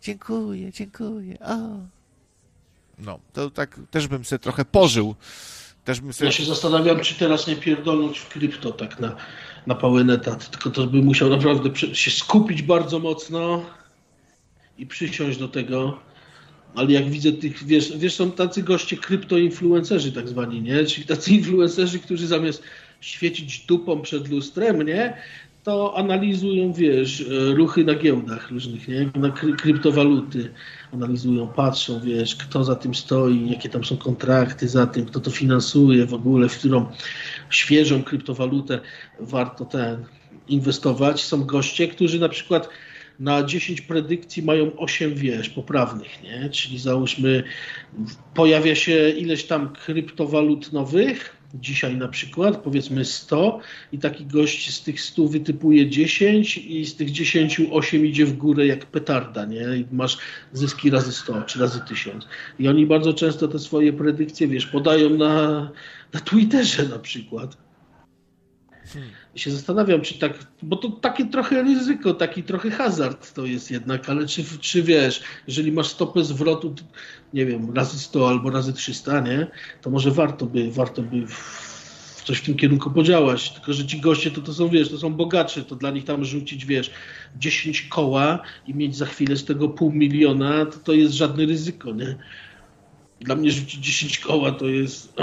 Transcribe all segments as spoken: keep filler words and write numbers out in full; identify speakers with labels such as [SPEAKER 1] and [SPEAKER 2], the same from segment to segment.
[SPEAKER 1] Dziękuję, dziękuję. O. No, to tak też bym sobie trochę pożył. Też bym sobie...
[SPEAKER 2] Ja się zastanawiam, czy teraz nie pierdolnąć w krypto tak na, na pełen etat, tylko to bym musiał naprawdę się skupić bardzo mocno i przysiąść do tego. Ale jak widzę tych, wiesz, wiesz, są tacy goście kryptoinfluencerzy tak zwani, nie? Czyli tacy influencerzy, którzy zamiast świecić dupą przed lustrem, nie? To analizują, wiesz, ruchy na giełdach różnych, nie? Na kry- kryptowaluty analizują, patrzą, wiesz, kto za tym stoi, jakie tam są kontrakty za tym, kto to finansuje w ogóle, w którą świeżą kryptowalutę warto ten inwestować. Są goście, którzy na przykład na dziesięć predykcji mają osiem, wiesz, poprawnych, nie? Czyli załóżmy, pojawia się ileś tam kryptowalut nowych, dzisiaj na przykład, powiedzmy sto, i taki gość z tych stu wytypuje dziesięć i z tych dziesięciu osiem idzie w górę jak petarda, nie? I masz zyski razy sto, czy razy tysiąc. I oni bardzo często te swoje predykcje, wiesz, podają na, na Twitterze na przykład. I się zastanawiam, czy tak, bo to takie trochę ryzyko, taki trochę hazard to jest jednak, ale czy, czy wiesz, jeżeli masz stopę zwrotu, nie wiem, razy sto albo razy trzysta, nie, to może warto by, warto by w coś w tym kierunku podziałać, tylko że ci goście to, to są, wiesz, to są bogacze, to dla nich tam rzucić, wiesz, dziesięć koła i mieć za chwilę z tego pół miliona, to to jest żadne ryzyko, nie. Dla mnie rzucić dziesięć koła to jest...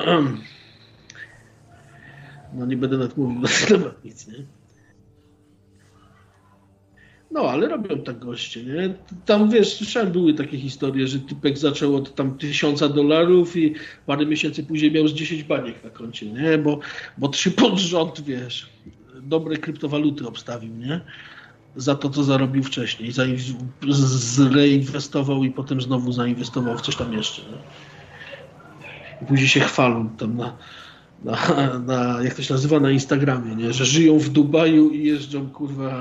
[SPEAKER 2] No nie będę nawet mówił na ten temat nic, nie? No, ale robią tak goście, nie? Tam, wiesz, słyszałem, były takie historie, że typek zaczął od tam tysiąca dolarów i parę miesięcy później miał z dziesięć baniek na koncie, nie? Bo, bo trzy pod rząd, wiesz, dobre kryptowaluty obstawił, nie? Za to, co zarobił wcześniej. Zreinwestował i potem znowu zainwestował w coś tam jeszcze, nie? I później się chwalą tam na... Na, na, jak to się nazywa, na Instagramie, nie? Że żyją w Dubaju i jeżdżą, kurwa,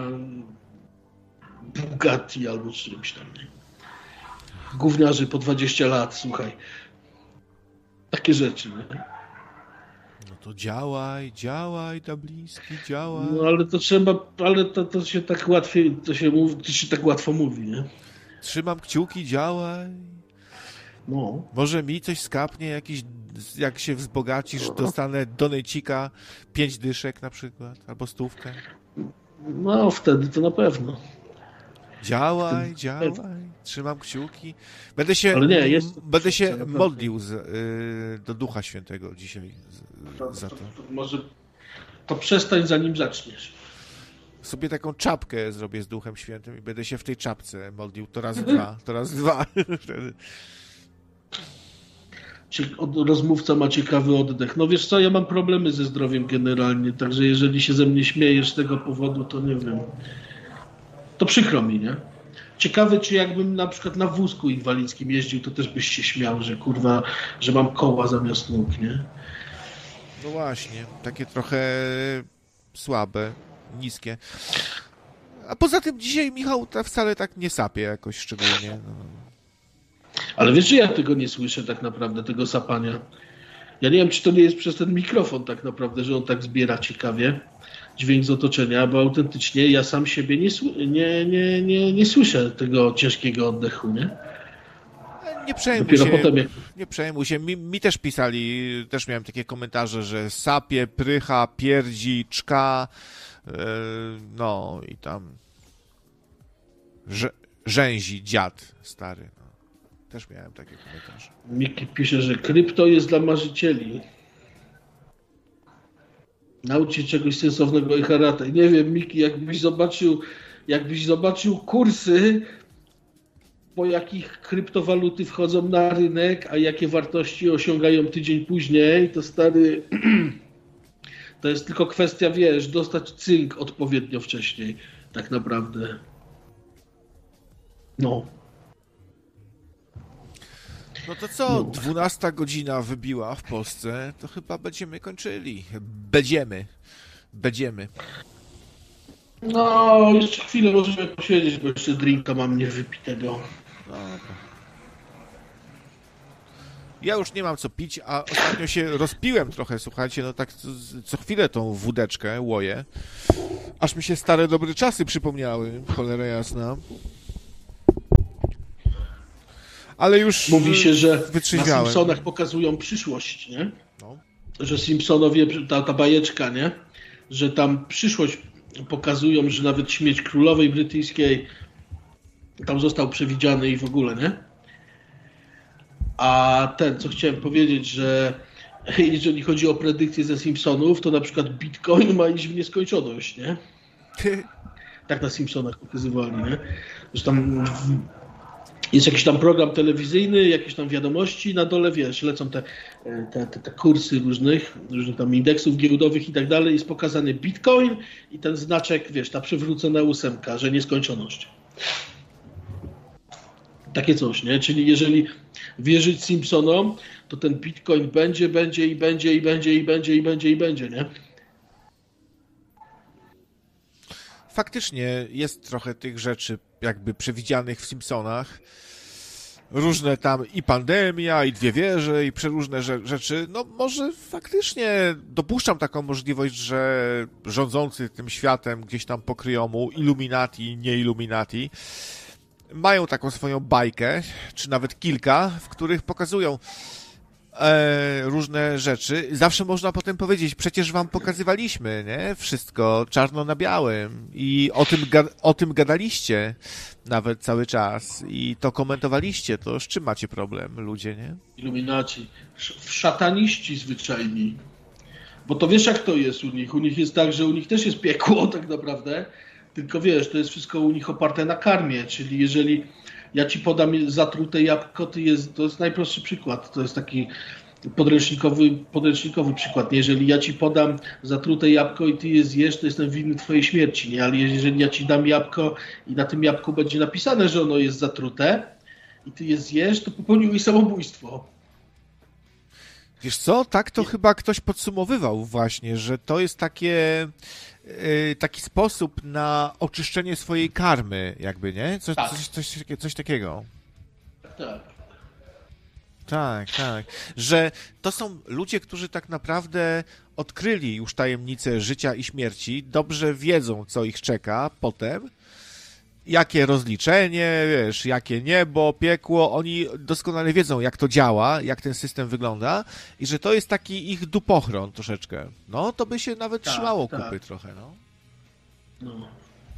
[SPEAKER 2] Bugatti albo czymś tam, nie? Gówniarzy po dwadzieścia lat, słuchaj. Takie rzeczy, nie?
[SPEAKER 1] No to działaj, działaj, Dabliński, działaj.
[SPEAKER 2] No ale to trzeba, ale to, to się tak łatwiej, to się, mówi, to się tak łatwo mówi, nie?
[SPEAKER 1] Trzymam kciuki, działaj.
[SPEAKER 2] No.
[SPEAKER 1] Może mi coś skapnie, jakiś, jak się wzbogacisz, dostanę donejcika, pięć dyszek na przykład, albo stówkę.
[SPEAKER 2] No, wtedy to na pewno.
[SPEAKER 1] Działaj,
[SPEAKER 2] wtedy...
[SPEAKER 1] działaj, trzymam kciuki. Będę się,
[SPEAKER 2] Ale nie, jest
[SPEAKER 1] będę się modlił z, y, do Ducha Świętego dzisiaj z, za to.
[SPEAKER 2] to. Może to przestań, zanim zaczniesz.
[SPEAKER 1] Sobie taką czapkę zrobię z Duchem Świętym i będę się w tej czapce modlił. To raz dwa, to raz dwa. Wtedy.
[SPEAKER 2] Rozmówca ma ciekawy oddech. No wiesz co, ja mam problemy ze zdrowiem generalnie, także jeżeli się ze mnie śmiejesz z tego powodu, to nie wiem. To przykro mi, nie? Ciekawe, czy jakbym na przykład na wózku inwalidzkim jeździł, to też byś się śmiał, że kurwa, że mam koła zamiast nóg, nie?
[SPEAKER 1] No właśnie, takie trochę słabe, niskie. A poza tym dzisiaj Michał wcale tak nie sapie jakoś szczególnie. No.
[SPEAKER 2] Ale wiesz, że ja tego nie słyszę tak naprawdę, tego sapania. Ja nie wiem, czy to nie jest przez ten mikrofon tak naprawdę, że on tak zbiera ciekawie dźwięk z otoczenia, bo autentycznie ja sam siebie nie, nie, nie, nie, nie słyszę tego ciężkiego oddechu, nie?
[SPEAKER 1] Nie przejmuj
[SPEAKER 2] Dopiero
[SPEAKER 1] się,
[SPEAKER 2] potem jak...
[SPEAKER 1] nie przejmuj się. Mi, mi też pisali, też miałem takie komentarze, że sapie, prycha, pierdzi, czka, yy, no i tam Rze, rzęzi dziad stary. No. Też miałem takie komentarze.
[SPEAKER 2] Miki pisze, że krypto jest dla marzycieli. Naucz się czegoś sensownego i karate. Nie wiem, Miki, jakbyś zobaczył, jakbyś zobaczył kursy, po jakich kryptowaluty wchodzą na rynek, a jakie wartości osiągają tydzień później, to stary, to jest tylko kwestia, wiesz, dostać cynk odpowiednio wcześniej, tak naprawdę. No.
[SPEAKER 1] No to co, dwunasta godzina wybiła w Polsce, to chyba będziemy kończyli. Będziemy. Będziemy.
[SPEAKER 2] No, jeszcze chwilę możemy posiedzieć, bo jeszcze drinka mam niewypitego.
[SPEAKER 1] No. Ja już nie mam co pić, a ostatnio się rozpiłem trochę, słuchajcie, no tak co, co chwilę tą wódeczkę łoję. Aż mi się stare dobre czasy przypomniały, cholera jasna. ale już
[SPEAKER 2] Mówi się, że na Simpsonach pokazują przyszłość, nie? No. Że Simpsonowie, ta, ta bajeczka, nie? Że tam przyszłość pokazują, że nawet śmierć królowej brytyjskiej tam został przewidziany i w ogóle, nie? A ten, co chciałem powiedzieć, że jeżeli chodzi o predykcje ze Simpsonów, to na przykład Bitcoin ma iść w nieskończoność, nie? Tak na Simpsonach pokazywali, nie? Że tam jest jakiś tam program telewizyjny, jakieś tam wiadomości, na dole, wiesz, lecą te, te, te, te kursy różnych, różnych tam indeksów giełdowych i tak dalej, jest pokazany Bitcoin i ten znaczek, wiesz, ta przywrócona ósemka, że nieskończoność. Takie coś, nie? Czyli jeżeli wierzyć Simpsonom, to ten Bitcoin będzie, będzie i będzie i będzie i będzie i będzie i będzie, nie?
[SPEAKER 1] Faktycznie jest trochę tych rzeczy jakby przewidzianych w Simpsonach. Różne tam i pandemia, i dwie wieże, i przeróżne rzeczy. No może faktycznie dopuszczam taką możliwość, że rządzący tym światem gdzieś tam pokryją mu Illuminati, nie Illuminati, mają taką swoją bajkę, czy nawet kilka, w których pokazują e, różne rzeczy. Zawsze można potem powiedzieć, przecież wam pokazywaliśmy, nie? Wszystko czarno na białym i o tym, o tym gadaliście nawet cały czas i to komentowaliście. To z czym macie problem, ludzie, nie?
[SPEAKER 2] Iluminaci. Szataniści zwyczajni. Bo to wiesz, jak to jest u nich? U nich jest tak, że u nich też jest piekło tak naprawdę. Tylko wiesz, to jest wszystko u nich oparte na karmie, czyli jeżeli ja ci podam zatrute jabłko, to jest, to jest najprostszy przykład, to jest taki podręcznikowy, podręcznikowy przykład. Jeżeli ja ci podam zatrute jabłko i ty je zjesz, to jestem winny twojej śmierci, nie? Ale jeżeli ja ci dam jabłko i na tym jabłku będzie napisane, że ono jest zatrute i ty je zjesz, to popełniłeś samobójstwo.
[SPEAKER 1] Wiesz co, tak to chyba ktoś podsumowywał właśnie, że to jest takie... taki sposób na oczyszczenie swojej karmy, jakby, nie? Coś, tak. coś, coś, coś takiego.
[SPEAKER 2] Tak.
[SPEAKER 1] Tak, tak. Że to są ludzie, którzy tak naprawdę odkryli już tajemnicę życia i śmierci, dobrze wiedzą, co ich czeka potem, jakie rozliczenie, wiesz, jakie niebo, piekło, oni doskonale wiedzą, jak to działa, jak ten system wygląda i że to jest taki ich dupochron troszeczkę. No, to by się nawet tak, trzymało tak. kupy trochę, no.
[SPEAKER 2] no.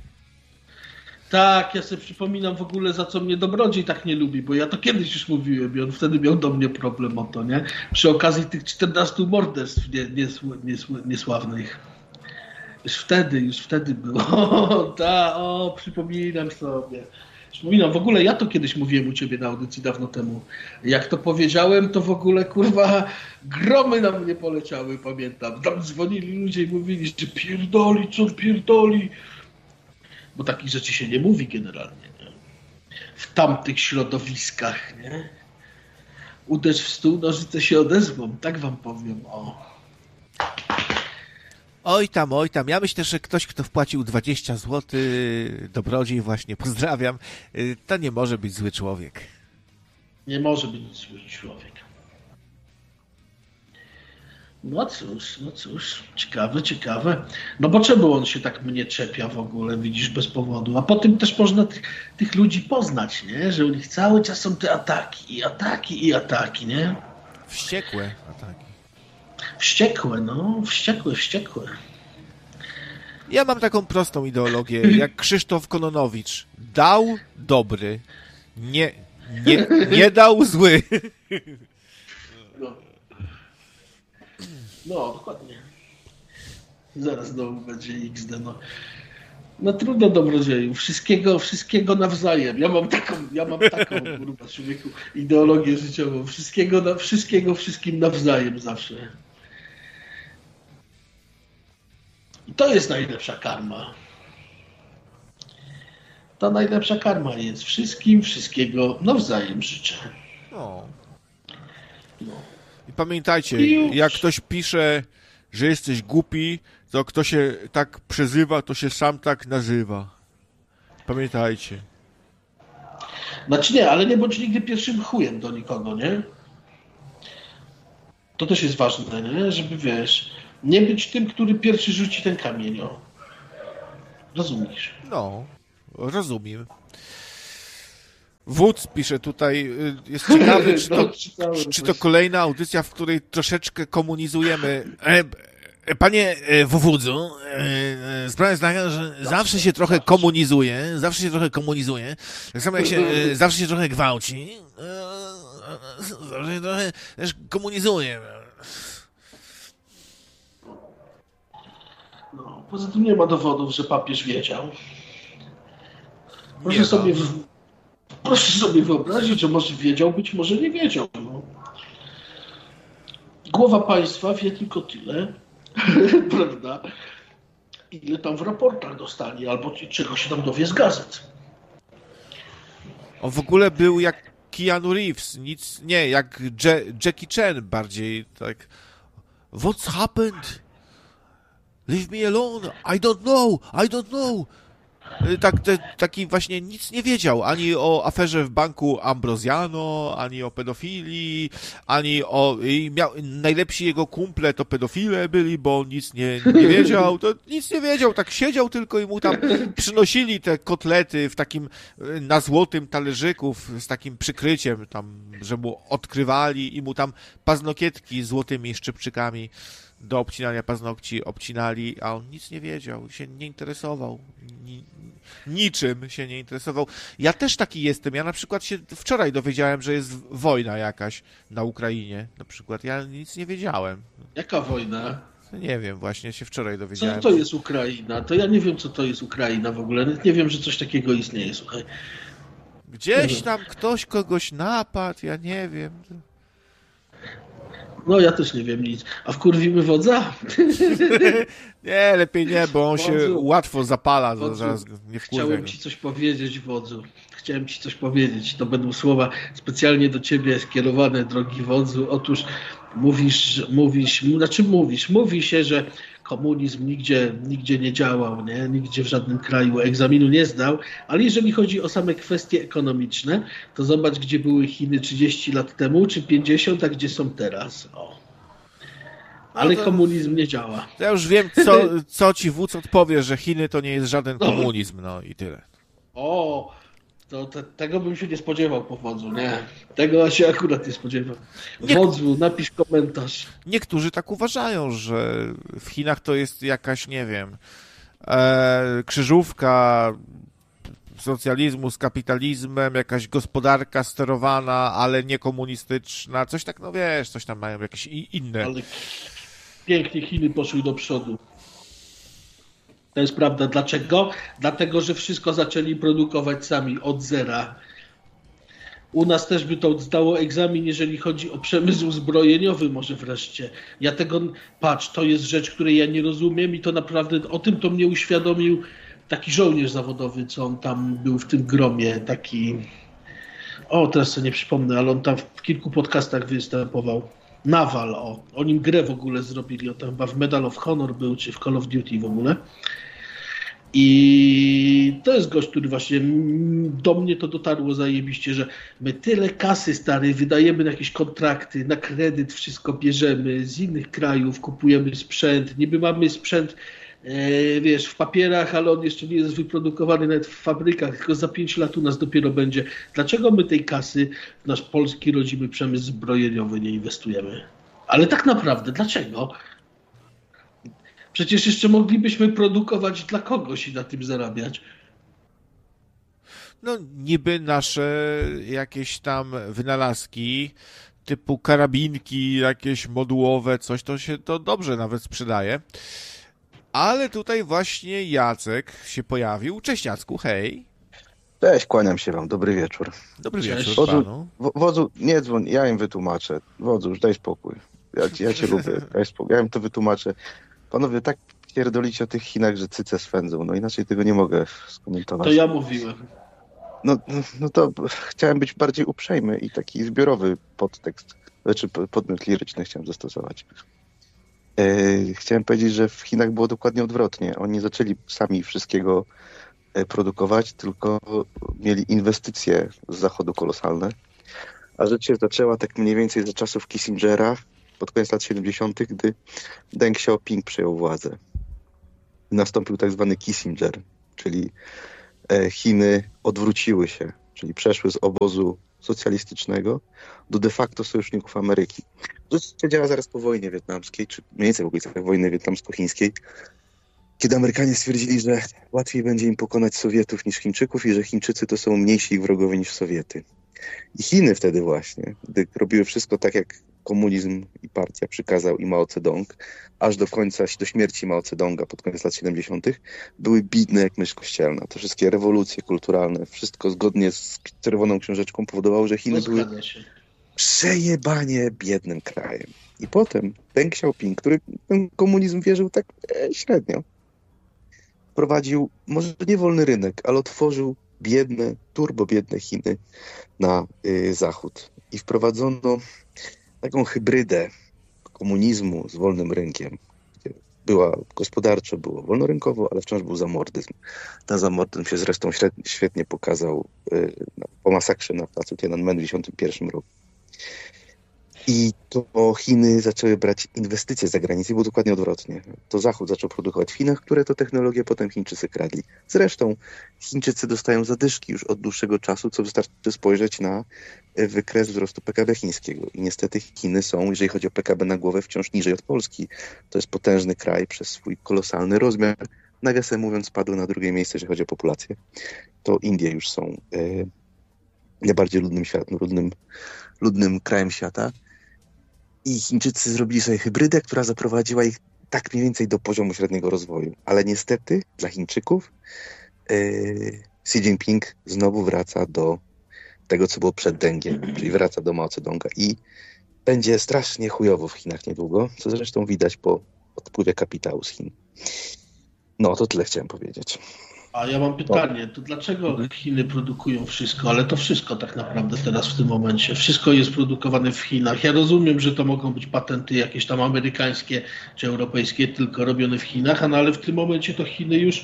[SPEAKER 2] Tak, ja sobie przypominam w ogóle, za co mnie Dobrodziej tak nie lubi, bo ja to kiedyś już mówiłem i on wtedy miał do mnie problem o to, nie? Przy okazji tych czternastu morderstw nie, niesł, niesł, niesławnych. Już wtedy, już wtedy było. O, ta, o, przypominam sobie. Przypominam, w ogóle ja to kiedyś mówiłem u ciebie na audycji dawno temu. Jak to powiedziałem, to w ogóle, kurwa, gromy na mnie poleciały, pamiętam. Tam dzwonili ludzie i mówili, że pierdoli, co pierdoli. Bo takich rzeczy się nie mówi generalnie, nie? W tamtych środowiskach, nie? Uderz w stół, nożyce się odezwą, tak wam powiem, o.
[SPEAKER 1] Oj tam, oj tam. Ja myślę, że ktoś, kto wpłacił dwadzieścia złotych, Dobrodziej właśnie, pozdrawiam, to nie może być zły człowiek.
[SPEAKER 2] Nie może być zły człowiek. No cóż, no cóż, ciekawe, ciekawe. No bo czemu on się tak mnie czepia w ogóle, widzisz, bez powodu? A potem też można tych, tych ludzi poznać, nie? Że u nich cały czas są te ataki, i ataki, i ataki, nie?
[SPEAKER 1] Wściekłe ataki.
[SPEAKER 2] Wściekłe, no, wściekłe, wściekłe.
[SPEAKER 1] Ja mam taką prostą ideologię, jak Krzysztof Kononowicz. Dał dobry, nie, nie, nie dał zły.
[SPEAKER 2] No. No, dokładnie. Zaraz znowu będzie iks de, no. No trudno, Dobrodzieju. Wszystkiego, wszystkiego nawzajem. Ja mam taką, ja mam taką, kurwa, człowieku, ideologię życiową. Wszystkiego, na, wszystkiego, wszystkim nawzajem zawsze. I to jest najlepsza karma. Ta najlepsza karma jest. Wszystkim, wszystkiego nawzajem życzę.
[SPEAKER 1] No. No. I pamiętajcie, jak ktoś pisze, że jesteś głupi, to kto się tak przezywa, to się sam tak nazywa. Pamiętajcie.
[SPEAKER 2] Znaczy nie, ale nie bądź nigdy pierwszym chujem do nikogo, nie? To też jest ważne, nie? Żeby, wiesz, nie być tym, który pierwszy rzuci ten kamień, o. Rozumiesz?
[SPEAKER 1] No, rozumiem. Wódz pisze tutaj, jest ciekawy, czy to, czy to kolejna audycja, w której troszeczkę komunizujemy. Panie Wówudzu, sprawa jest taka, że zawsze się trochę komunizuje, zawsze się trochę komunizuje, tak samo jak się zawsze się trochę gwałci, zawsze się trochę też komunizuje.
[SPEAKER 2] No, poza tym nie ma dowodów, że papież wiedział. Proszę
[SPEAKER 1] Nie
[SPEAKER 2] sobie, w... proszę sobie wyobrazić, że może wiedział, być może nie wiedział. No. Głowa państwa wie tylko tyle, prawda, ile tam w raportach dostali, albo czego się tam dowie z gazet.
[SPEAKER 1] On w ogóle był jak Keanu Reeves, nic, nie, jak Je- Jackie Chan bardziej, tak. What's happened? Leave me alone, I don't know, I don't know. Tak, te, taki właśnie nic nie wiedział, ani o aferze w banku Ambrosiano, ani o pedofilii, ani o... I miał, najlepsi jego kumple to pedofile byli, bo on nic nie, nie wiedział, to nic nie wiedział, tak siedział tylko i mu tam przynosili te kotlety w takim, na złotym talerzyku, z takim przykryciem tam, że mu odkrywali i mu tam paznokietki z złotymi szczypczykami do obcinania paznokci obcinali, a on nic nie wiedział, się nie interesował, ni, niczym się nie interesował. Ja też taki jestem, ja na przykład się wczoraj dowiedziałem, że jest wojna jakaś na Ukrainie, na przykład, ja nic nie wiedziałem.
[SPEAKER 2] Jaka wojna?
[SPEAKER 1] Nie wiem, właśnie się wczoraj dowiedziałem.
[SPEAKER 2] Co to jest Ukraina? To ja nie wiem, co to jest Ukraina w ogóle, nie wiem, że coś takiego istnieje, słuchaj.
[SPEAKER 1] Gdzieś tam ktoś kogoś napadł, ja nie wiem.
[SPEAKER 2] No, ja też nie wiem nic. A wkurwimy wodza?
[SPEAKER 1] Nie, lepiej nie, bo on
[SPEAKER 2] Wodzu,
[SPEAKER 1] się łatwo zapala,
[SPEAKER 2] wodzu,
[SPEAKER 1] zaraz nie wkurwia.
[SPEAKER 2] Chciałem ci coś powiedzieć, wodzu. Chciałem ci coś powiedzieć. To będą słowa specjalnie do ciebie skierowane, drogi wodzu. Otóż mówisz, mówisz, znaczy mówisz, mówi się, że komunizm nigdzie, nigdzie nie działał, nie? Nigdzie w żadnym kraju egzaminu nie zdał, ale jeżeli chodzi o same kwestie ekonomiczne, to zobacz, gdzie były Chiny trzydzieści lat temu, czy pięćdziesiąt, a gdzie są teraz. O. Ale
[SPEAKER 1] no to,
[SPEAKER 2] komunizm nie działa.
[SPEAKER 1] To ja już wiem, co, co ci wódz odpowie, że Chiny to nie jest żaden komunizm, no i tyle.
[SPEAKER 2] O, to te, tego bym się nie spodziewał po wodzu, nie. Tego się akurat nie spodziewał. Wodzu, napisz komentarz.
[SPEAKER 1] Niektórzy tak uważają, że w Chinach to jest jakaś, nie wiem, e, krzyżówka socjalizmu z kapitalizmem, jakaś gospodarka sterowana, ale nie komunistyczna, coś tak, no wiesz, coś tam mają jakieś inne.
[SPEAKER 2] Ale pięknie Chiny poszły do przodu. To jest prawda. Dlaczego? Dlatego, że wszystko zaczęli produkować sami od zera. U nas też by to zdało egzamin, jeżeli chodzi o przemysł zbrojeniowy może wreszcie. Ja tego, patrz, to jest rzecz, której ja nie rozumiem i to naprawdę, o tym to mnie uświadomił taki żołnierz zawodowy, co on tam był w tym gromie, taki, o teraz sobie nie przypomnę, ale on tam w kilku podcastach występował. Nawal, o, o nim grę w ogóle zrobili, on tam chyba w Medal of Honor był, czy w Call of Duty w ogóle. I to jest gość, który właśnie do mnie to dotarło zajebiście, że my tyle kasy, stary, wydajemy na jakieś kontrakty, na kredyt wszystko bierzemy z innych krajów, kupujemy sprzęt, niby mamy sprzęt, e, wiesz, w papierach, ale on jeszcze nie jest wyprodukowany nawet w fabrykach, tylko za pięć lat u nas dopiero będzie. Dlaczego my tej kasy w nasz polski rodzimy przemysł zbrojeniowy nie inwestujemy? Ale tak naprawdę, dlaczego? Przecież jeszcze moglibyśmy produkować dla kogoś i na tym zarabiać.
[SPEAKER 1] No niby nasze jakieś tam wynalazki typu karabinki, jakieś modułowe, coś, to się to dobrze nawet sprzedaje. Ale tutaj właśnie Jacek się pojawił. Cześć Jacku, hej.
[SPEAKER 3] Cześć, kłaniam się wam, dobry wieczór.
[SPEAKER 1] Dobry
[SPEAKER 2] Cześć.
[SPEAKER 1] wieczór
[SPEAKER 3] Wodzu,
[SPEAKER 1] panu.
[SPEAKER 3] wodzu, nie dzwoń, ja im wytłumaczę. Wodzu, już daj spokój. Ja, ja cię lubię, daj spokój. Ja im to wytłumaczę. Panowie, tak pierdolicie o tych Chinach, że cyce swędzą. No inaczej tego nie mogę skomentować.
[SPEAKER 2] To ja mówiłem.
[SPEAKER 3] No, no to chciałem być bardziej uprzejmy i taki zbiorowy podtekst, znaczy podmiot liryczny chciałem zastosować. E, chciałem powiedzieć, że w Chinach było dokładnie odwrotnie. Oni zaczęli sami wszystkiego produkować, tylko mieli inwestycje z zachodu kolosalne. A rzecz się zaczęła tak mniej więcej za czasów Kissingera, pod koniec lat siedemdziesiątych, gdy Deng Xiaoping przejął władzę. Nastąpił tak zwany Kissinger, czyli Chiny odwróciły się, czyli przeszły z obozu socjalistycznego do de facto sojuszników Ameryki. To się działa zaraz po wojnie wietnamskiej, czy mniej więcej w okolicach wojny wietnamsko-chińskiej, kiedy Amerykanie stwierdzili, że łatwiej będzie im pokonać Sowietów niż Chińczyków i że Chińczycy to są mniejsi ich wrogowie niż Sowiety. I Chiny wtedy właśnie, gdy robiły wszystko tak, jak komunizm i partia przykazał i Mao Zedong, aż do końca, do śmierci Mao Zedonga pod koniec lat siedemdziesiątych, były bidne jak mysz kościelna. Te wszystkie rewolucje kulturalne, wszystko zgodnie z Czerwoną Książeczką powodowało, że Chiny były przejebanie biednym krajem. I potem Deng Xiaoping, który ten komunizm wierzył tak e, średnio, prowadził może nie wolny rynek, ale otworzył biedne, turbo biedne Chiny na y, zachód. I wprowadzono taką hybrydę komunizmu z wolnym rynkiem. Była gospodarczo, było wolnorynkowo, ale wciąż był zamordyzm. Ten zamordyzm się zresztą średnio, świetnie pokazał y, po masakrze na placu Tiananmen w tysiąc dziewięćset dziewięćdziesiątym pierwszym roku. I to Chiny zaczęły brać inwestycje z zagranicy, było dokładnie odwrotnie. To Zachód zaczął produkować w Chinach, które to technologie potem Chińczycy kradli. Zresztą Chińczycy dostają zadyszki już od dłuższego czasu, co wystarczy spojrzeć na wykres wzrostu P K B chińskiego. I niestety Chiny są, jeżeli chodzi o P K B na głowę, wciąż niżej od Polski. To jest potężny kraj przez swój kolosalny rozmiar. Nawiasem mówiąc, spadły na drugie miejsce, jeżeli chodzi o populację. To Indie już są e, najbardziej ludnym, świat, ludnym, ludnym krajem świata. I Chińczycy zrobili sobie hybrydę, która zaprowadziła ich tak mniej więcej do poziomu średniego rozwoju. Ale niestety dla Chińczyków yy, Xi Jinping znowu wraca do tego, co było przed Dengiem, czyli wraca do Mao Zedonga i będzie strasznie chujowo w Chinach niedługo, co zresztą widać po odpływie kapitału z Chin. No, to tyle chciałem powiedzieć.
[SPEAKER 2] A ja mam pytanie, to dlaczego Chiny produkują wszystko, ale to wszystko tak naprawdę teraz w tym momencie, wszystko jest produkowane w Chinach. Ja rozumiem, że to mogą być patenty jakieś tam amerykańskie czy europejskie, tylko robione w Chinach, no ale w tym momencie to Chiny już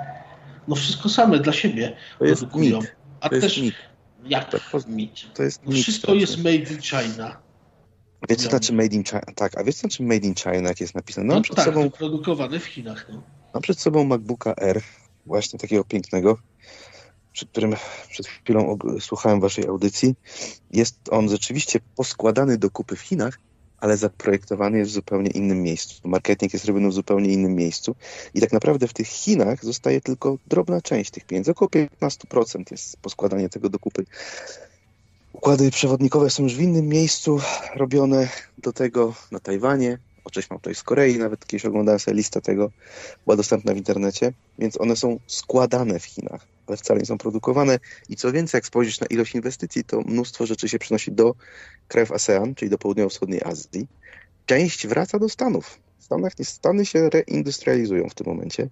[SPEAKER 2] no wszystko same dla siebie
[SPEAKER 3] to jest
[SPEAKER 2] produkują.
[SPEAKER 3] Mit.
[SPEAKER 2] A
[SPEAKER 3] to
[SPEAKER 2] też
[SPEAKER 3] jest mit.
[SPEAKER 2] jak
[SPEAKER 3] to,
[SPEAKER 2] mit?
[SPEAKER 3] To jest
[SPEAKER 2] no
[SPEAKER 3] mit
[SPEAKER 2] wszystko
[SPEAKER 3] straszny.
[SPEAKER 2] jest made in China.
[SPEAKER 3] Wiecie, co znaczy made in China? Tak, a wiecie, co znaczy made in China, jak jest napisane?
[SPEAKER 2] No,
[SPEAKER 3] Mam
[SPEAKER 2] no
[SPEAKER 3] przed
[SPEAKER 2] tak,
[SPEAKER 3] sobą,
[SPEAKER 2] wyprodukowane w Chinach. No.
[SPEAKER 3] mam przed sobą MacBooka Air, właśnie takiego pięknego, przy którym przed chwilą słuchałem waszej audycji. Jest on rzeczywiście poskładany do kupy w Chinach, ale zaprojektowany jest w zupełnie innym miejscu. Marketing jest robiony w zupełnie innym miejscu i tak naprawdę w tych Chinach zostaje tylko drobna część tych pieniędzy. Około piętnaście procent jest poskładanie tego do kupy. Układy przewodnikowe są już w innym miejscu robione, do tego na Tajwanie. Oczywiście mam tutaj z Korei, nawet kiedyś oglądałem sobie listę tego, była dostępna w internecie, więc one są składane w Chinach, ale wcale nie są produkowane. I co więcej, jak spojrzysz na ilość inwestycji, to mnóstwo rzeczy się przenosi do krajów ASEAN, czyli do południowo-wschodniej Azji. Część wraca do Stanów. W Stanach, Stany się reindustrializują w tym momencie.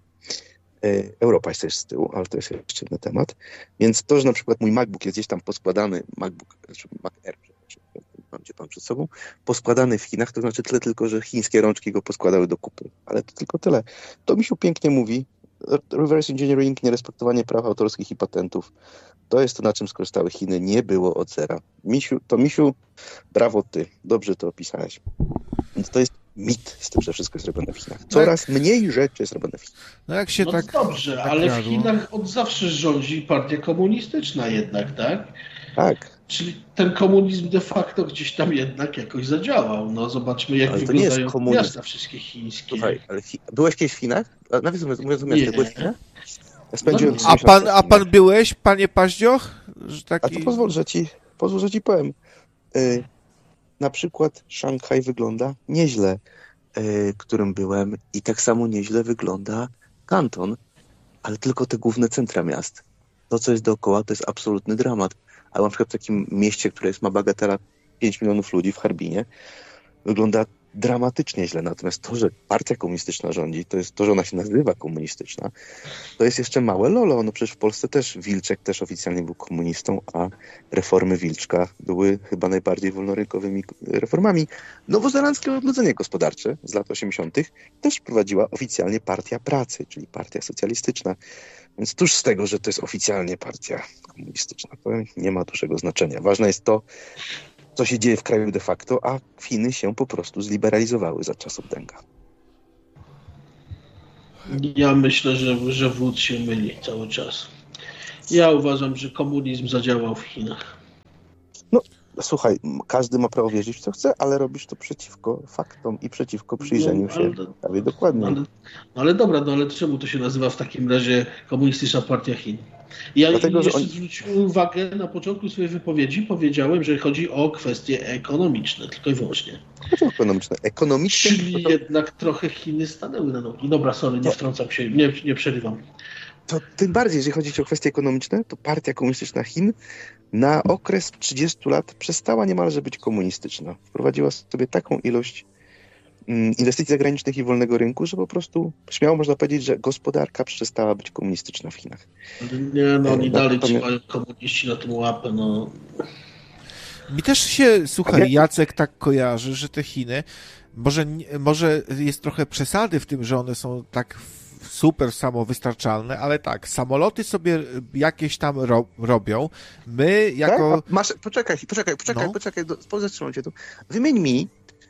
[SPEAKER 3] Europa jest też z tyłu, ale to jest jeszcze inny temat. Więc to, że na przykład mój MacBook jest gdzieś tam poskładany, MacBook, znaczy Mac Air, mam cię pan przed sobą, poskładany w Chinach, to znaczy tyle tylko, że chińskie rączki go poskładały do kupy. Ale to tylko tyle. To Misiu pięknie mówi. Reverse engineering, nierespektowanie praw autorskich i patentów. To jest to, na czym skorzystały Chiny. Nie było od zera. Misiu, to Misiu, brawo ty. Dobrze to opisałeś. Więc to jest mit z tym, że wszystko jest robione w Chinach. Coraz tak. mniej rzeczy jest robione w Chinach.
[SPEAKER 1] No jak się
[SPEAKER 2] no
[SPEAKER 1] tak...
[SPEAKER 2] dobrze,
[SPEAKER 1] tak
[SPEAKER 2] ale
[SPEAKER 1] jadło.
[SPEAKER 2] w Chinach od zawsze rządzi partia komunistyczna jednak, tak?
[SPEAKER 3] Tak.
[SPEAKER 2] Czyli ten komunizm de facto gdzieś tam jednak jakoś zadziałał. No zobaczmy, jak
[SPEAKER 3] ale to
[SPEAKER 2] wyglądają
[SPEAKER 3] nie jest komunizm.
[SPEAKER 2] miasta wszystkie chińskie.
[SPEAKER 3] Słuchaj, ale chi... byłeś kiedyś w Chinach? A nawet mówiąc o miastach, byłeś w Chinach? Ja spędziłem
[SPEAKER 2] No,
[SPEAKER 1] a, pan, a pan byłeś, panie Paździoch? Że taki...
[SPEAKER 3] A to pozwól, że ci, pozwól, że ci powiem. Yy, na przykład Szanghaj wygląda nieźle, yy, którym byłem, i tak samo nieźle wygląda Kanton, ale tylko te główne centra miast. To, co jest dookoła, to jest absolutny dramat. A na przykład w takim mieście, które jest, ma bagatela pięć milionów ludzi, w Harbinie, wygląda dramatycznie źle. Natomiast to, że partia komunistyczna rządzi, to jest to, że ona się nazywa komunistyczna, to jest jeszcze małe lolo. No przecież w Polsce też Wilczek też oficjalnie był komunistą, a reformy Wilczka były chyba najbardziej wolnorynkowymi reformami. Nowozelandzkie odrodzenie gospodarcze z lat osiemdziesiątych też prowadziła oficjalnie Partia Pracy, czyli partia socjalistyczna. Więc tuż z tego, że to jest oficjalnie partia komunistyczna, to nie ma dużego znaczenia. Ważne jest to, co się dzieje w kraju de facto, a Chiny się po prostu zliberalizowały za czasów Denga.
[SPEAKER 2] Ja myślę, że, że wódz się myli cały czas. Ja uważam, że komunizm zadziałał w Chinach.
[SPEAKER 3] No, słuchaj, każdy ma prawo wierzyć w co chce, ale robisz to przeciwko faktom i przeciwko przyjrzeniu
[SPEAKER 2] No, ale,
[SPEAKER 3] się prawie dokładnie.
[SPEAKER 2] Ale, no ale dobra, no ale czemu to się nazywa w takim razie Komunistyczna Partia Chin? Ja
[SPEAKER 3] Dlatego, że
[SPEAKER 2] jeszcze
[SPEAKER 3] oni-
[SPEAKER 2] zwróciłem uwagę, na początku swojej wypowiedzi powiedziałem, że chodzi o kwestie ekonomiczne, tylko i wyłącznie.
[SPEAKER 3] Chodzi o ekonomiczne. Ekonomiczne
[SPEAKER 2] Czyli
[SPEAKER 3] to,
[SPEAKER 2] jednak trochę Chiny stanęły na nogi. Dobra, sorry, nie
[SPEAKER 3] No.
[SPEAKER 2] wtrącam się, nie, nie przerywam.
[SPEAKER 3] to tym bardziej, jeżeli chodzi o kwestie ekonomiczne, to Partia Komunistyczna Chin na okres trzydziestu lat przestała niemalże być komunistyczna. Wprowadziła sobie taką ilość mm, inwestycji zagranicznych i wolnego rynku, że po prostu śmiało można powiedzieć, że gospodarka przestała być komunistyczna w Chinach.
[SPEAKER 2] Ale nie, no oni
[SPEAKER 3] E,
[SPEAKER 2] dalej
[SPEAKER 3] natomiast-
[SPEAKER 2] trzymają komuniści na tym łapę, no.
[SPEAKER 1] Mi też się, słuchaj,
[SPEAKER 3] jak-
[SPEAKER 1] Jacek tak kojarzy, że te Chiny, może, nie- może jest trochę przesady w tym, że one są tak w- super samowystarczalne, ale tak, samoloty sobie jakieś tam ro, robią. My jako...
[SPEAKER 3] Tak? A masz, poczekaj, poczekaj, poczekaj,
[SPEAKER 1] No.
[SPEAKER 3] poczekaj, do, zatrzymam cię tu. Wymień mi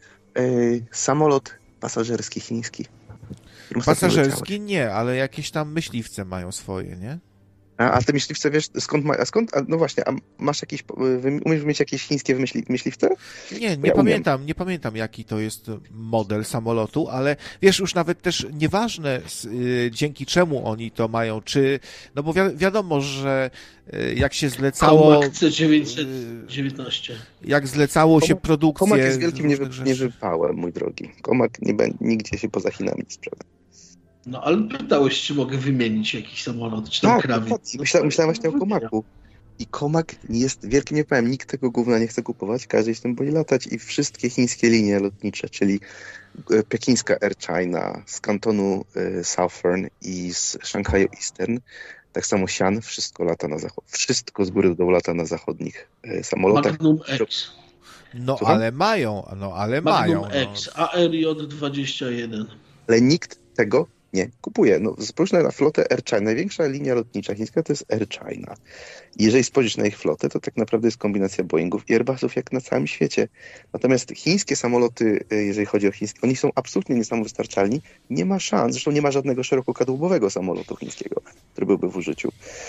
[SPEAKER 3] y, samolot pasażerski chiński. którym ostatnio leciałeś.
[SPEAKER 1] Pasażerski nie, ale jakieś tam myśliwce mają swoje, nie?
[SPEAKER 3] A, a te myśliwce, wiesz, skąd ma, a skąd, a, no właśnie, a masz jakieś, wy- umiesz mieć jakieś chińskie myśli, myśliwce?
[SPEAKER 1] Nie, nie
[SPEAKER 3] Ja umiem.
[SPEAKER 1] pamiętam, nie pamiętam jaki to jest model samolotu, ale wiesz, już nawet też nieważne s- y, dzięki czemu oni to mają, czy, no bo wi- wiadomo, że y, jak się zlecało,
[SPEAKER 2] Comac C dziewięćset dziewiętnaście.
[SPEAKER 1] jak zlecało się
[SPEAKER 3] Komak-
[SPEAKER 1] produkcję
[SPEAKER 3] Komak jest wielkim
[SPEAKER 1] różnych
[SPEAKER 3] niewy,
[SPEAKER 1] rzeczy.
[SPEAKER 3] niewypałem, mój drogi. Komak nie będzie nigdzie się poza Chinami nie sprzeda.
[SPEAKER 2] No ale pytałeś, czy mogę wymienić jakiś samolot, czy tam
[SPEAKER 3] Tak,
[SPEAKER 2] krawiec.
[SPEAKER 3] dokładnie. Myśla, myślałem właśnie o Komaku. I Komak jest wielkim niepowiem. Nikt tego gówna nie chce kupować, każdy się tym boi latać i wszystkie chińskie linie lotnicze, czyli e, pekińska Air China z kantonu e, Southern i z Szanghaju Eastern, tak samo Xi'an, wszystko lata na zachód. Wszystko z góry do dołu lata na zachodnich e, samolotach.
[SPEAKER 2] Magnum X.
[SPEAKER 1] No
[SPEAKER 3] Słucham?
[SPEAKER 1] ale mają, no ale
[SPEAKER 2] Magnum
[SPEAKER 1] mają.
[SPEAKER 2] X,
[SPEAKER 1] No.
[SPEAKER 2] A R J dwadzieścia jeden.
[SPEAKER 3] Ale nikt tego nie kupuje. No, spójrz na flotę Air China. Największa linia lotnicza chińska to jest Air China. I jeżeli spojrzysz na ich flotę, to tak naprawdę jest kombinacja Boeingów i Airbusów jak na całym świecie. Natomiast chińskie samoloty, y, jeżeli chodzi o chińskie, oni są absolutnie niesamowystarczalni. Nie ma szans, zresztą nie ma żadnego szerokokadłubowego samolotu chińskiego, który byłby w użyciu.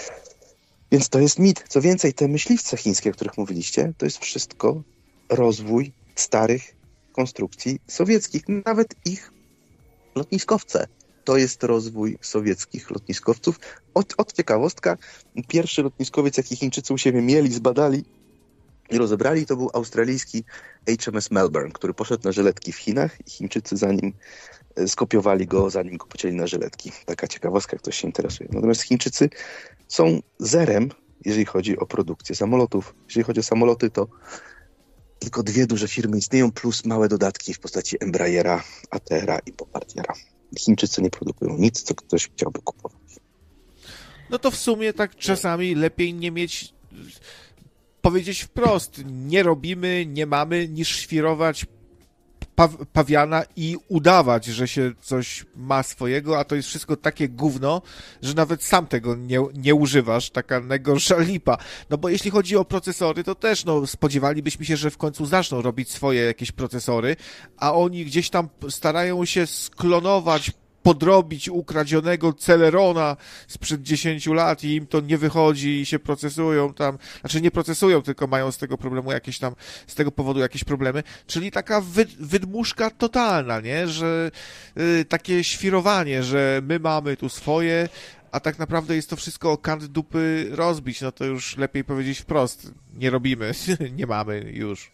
[SPEAKER 3] Więc to jest mit. Co więcej, te myśliwce chińskie, o których mówiliście, to jest wszystko rozwój starych konstrukcji sowieckich. Nawet ich lotniskowce. To jest rozwój sowieckich lotniskowców. Od, od ciekawostka, pierwszy lotniskowiec, jaki Chińczycy u siebie mieli, zbadali i rozebrali, to był australijski H M S Melbourne, który poszedł na żyletki w Chinach i Chińczycy zanim e, skopiowali go, zanim go pocięli na żyletki. Taka ciekawostka, jak ktoś się interesuje. Natomiast Chińczycy są zerem, jeżeli chodzi o produkcję samolotów. Jeżeli chodzi o samoloty, to tylko dwie duże firmy istnieją, plus małe dodatki w postaci Embraera, A T R-a i Bombardiera. Chińczycy nie produkują nic, co ktoś chciałby kupować.
[SPEAKER 1] No to w sumie tak czasami lepiej nie mieć, powiedzieć wprost, nie robimy, nie mamy, niż świrować pa pawiana i udawać, że się coś ma swojego, a to jest wszystko takie gówno, że nawet sam tego nie, nie używasz, taka najgorsza lipa. No bo jeśli chodzi o procesory, to też no, spodziewalibyśmy się, że w końcu zaczną robić swoje jakieś procesory, a oni gdzieś tam starają się sklonować, podrobić ukradzionego Celerona sprzed dziesięciu lat i im to nie wychodzi i się procesują tam, znaczy nie procesują, tylko mają z tego problemu jakieś tam, z tego powodu jakieś problemy, czyli taka wy, wydmuszka totalna, nie, że y, takie świrowanie, że my mamy tu swoje, a tak naprawdę jest to wszystko o kant dupy rozbić, no to już lepiej powiedzieć wprost, nie robimy, nie mamy już.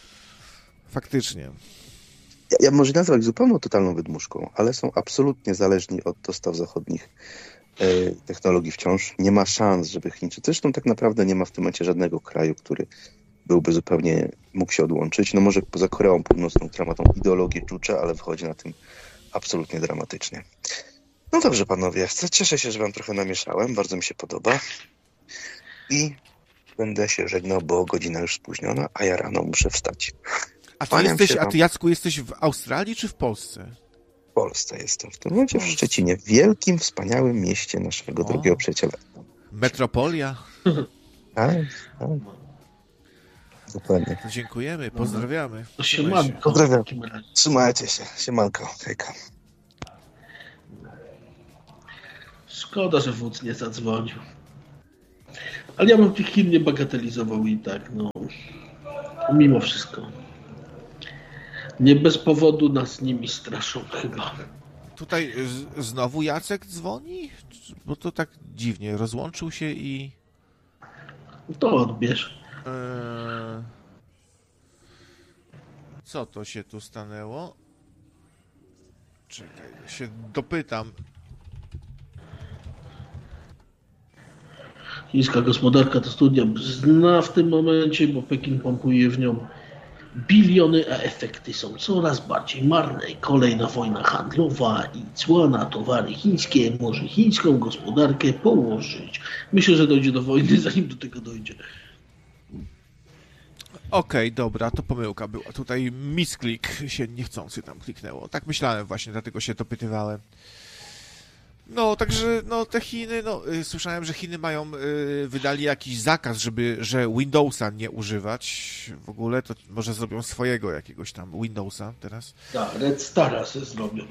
[SPEAKER 1] Faktycznie.
[SPEAKER 3] Ja, ja może nazwać zupełną totalną wydmuszką, ale są absolutnie zależni od dostaw zachodnich e, technologii wciąż. Nie ma szans, żeby Chińczycy, zresztą tak naprawdę nie ma w tym momencie żadnego kraju, który byłby zupełnie, mógł się odłączyć. No może poza Koreą Północną, która ma tą ideologię Juche, ale wychodzi na tym absolutnie dramatycznie. No dobrze, panowie, cieszę się, że wam trochę namieszałem, bardzo mi się podoba i będę się żegnał, bo godzina już spóźniona, a ja rano muszę wstać.
[SPEAKER 1] A ty,
[SPEAKER 3] Kłaniam
[SPEAKER 1] jesteś,
[SPEAKER 3] się
[SPEAKER 1] a
[SPEAKER 3] wam.
[SPEAKER 1] ty, Jacku, jesteś w Australii czy w Polsce?
[SPEAKER 3] W Polsce jestem, w tym momencie w Szczecinie, w wielkim, wspaniałym mieście naszego
[SPEAKER 1] O.
[SPEAKER 3] drogiego przyjaciela.
[SPEAKER 1] Metropolia?
[SPEAKER 3] Tak, tak. Dokładnie.
[SPEAKER 1] To dziękujemy, pozdrawiamy.
[SPEAKER 2] To
[SPEAKER 1] Trzymaj się.
[SPEAKER 2] siemanko.
[SPEAKER 3] Pozdrawiam.
[SPEAKER 2] W takim razie.
[SPEAKER 3] Trzymajcie się. Siemanko. Hejka.
[SPEAKER 2] Szkoda, że wódz nie zadzwonił. Ale ja bym tych Chin nie bagatelizował i tak, no. Mimo wszystko. Nie bez powodu nas nimi straszą chyba.
[SPEAKER 1] Tutaj z, znowu Jacek dzwoni? Bo to tak dziwnie. Rozłączył się i...
[SPEAKER 2] To odbierz.
[SPEAKER 1] Eee... Co to się tu stanęło? Czekaj, się dopytam.
[SPEAKER 2] Chińska gospodarka to studnia zna w tym momencie, bo Pekin pompuje w nią biliony, a efekty są coraz bardziej marne. Kolejna wojna handlowa i cła na towary chińskie może chińską gospodarkę położyć. Myślę, że dojdzie do wojny, zanim do tego dojdzie.
[SPEAKER 1] Okej, okay, dobra, to pomyłka była. Tutaj misklik się niechcący tam kliknęło. Tak myślałem właśnie, dlatego się dopytywałem. No, także, no, te Chiny, no, y, słyszałem, że Chiny mają, y, wydali jakiś zakaz, żeby, że Windowsa nie używać w ogóle, to może zrobią swojego jakiegoś tam Windowsa teraz.
[SPEAKER 2] Tak, Red Stara se zrobią.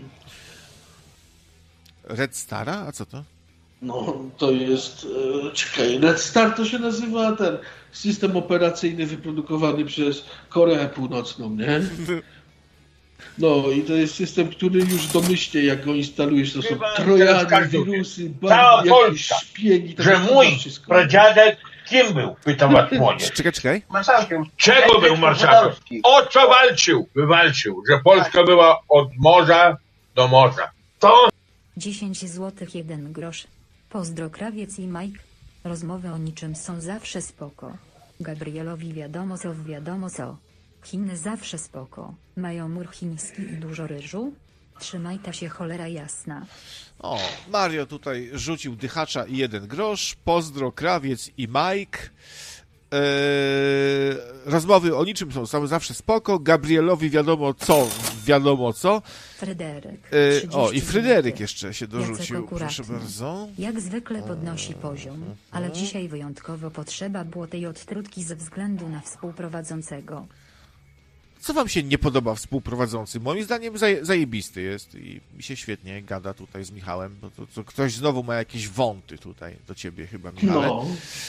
[SPEAKER 1] Red Stara? A co to?
[SPEAKER 2] No, to jest, e, czekaj, Red Star to się nazywa ten system operacyjny wyprodukowany przez Koreę Północną, nie? No i to jest system, który już domyślnie, jak go instalujesz, to są trojany, wirusy,
[SPEAKER 4] bandy, jakieś
[SPEAKER 2] szpiegi.
[SPEAKER 4] Że mój pradziadek kim był? Pyta was młodzież.
[SPEAKER 1] Czekaj, czekaj.
[SPEAKER 4] Marszałkiem. Czego był marszałkiem? O co walczył? Wywalczył, że Polska była od morza do morza. To
[SPEAKER 5] dziesięć złotych jeden grosz. Pozdro Krawiec i Mike. Rozmowy o niczym są zawsze spoko. Gabrielowi wiadomo co w wiadomo co. Chiny zawsze spoko. Mają mur chiński i dużo ryżu? Trzymaj ta się cholera jasna.
[SPEAKER 1] O, Mario tutaj rzucił dychacza i jeden grosz. Pozdro Krawiec i Mike. Eee, rozmowy o niczym są, są zawsze spoko. Gabrielowi wiadomo co, wiadomo co.
[SPEAKER 5] Fryderyk.
[SPEAKER 1] Eee, o, i Fryderyk jeszcze się dorzucił. Proszę bardzo.
[SPEAKER 5] Jak zwykle podnosi poziom, ale dzisiaj wyjątkowo potrzeba było tej odtrutki ze względu na współprowadzącego.
[SPEAKER 1] Co wam się nie podoba współprowadzący? Moim zdaniem zaje, zajebisty jest i mi się świetnie gada tutaj z Michałem, bo to, to ktoś znowu ma jakieś wąty tutaj do ciebie chyba, Michale. No.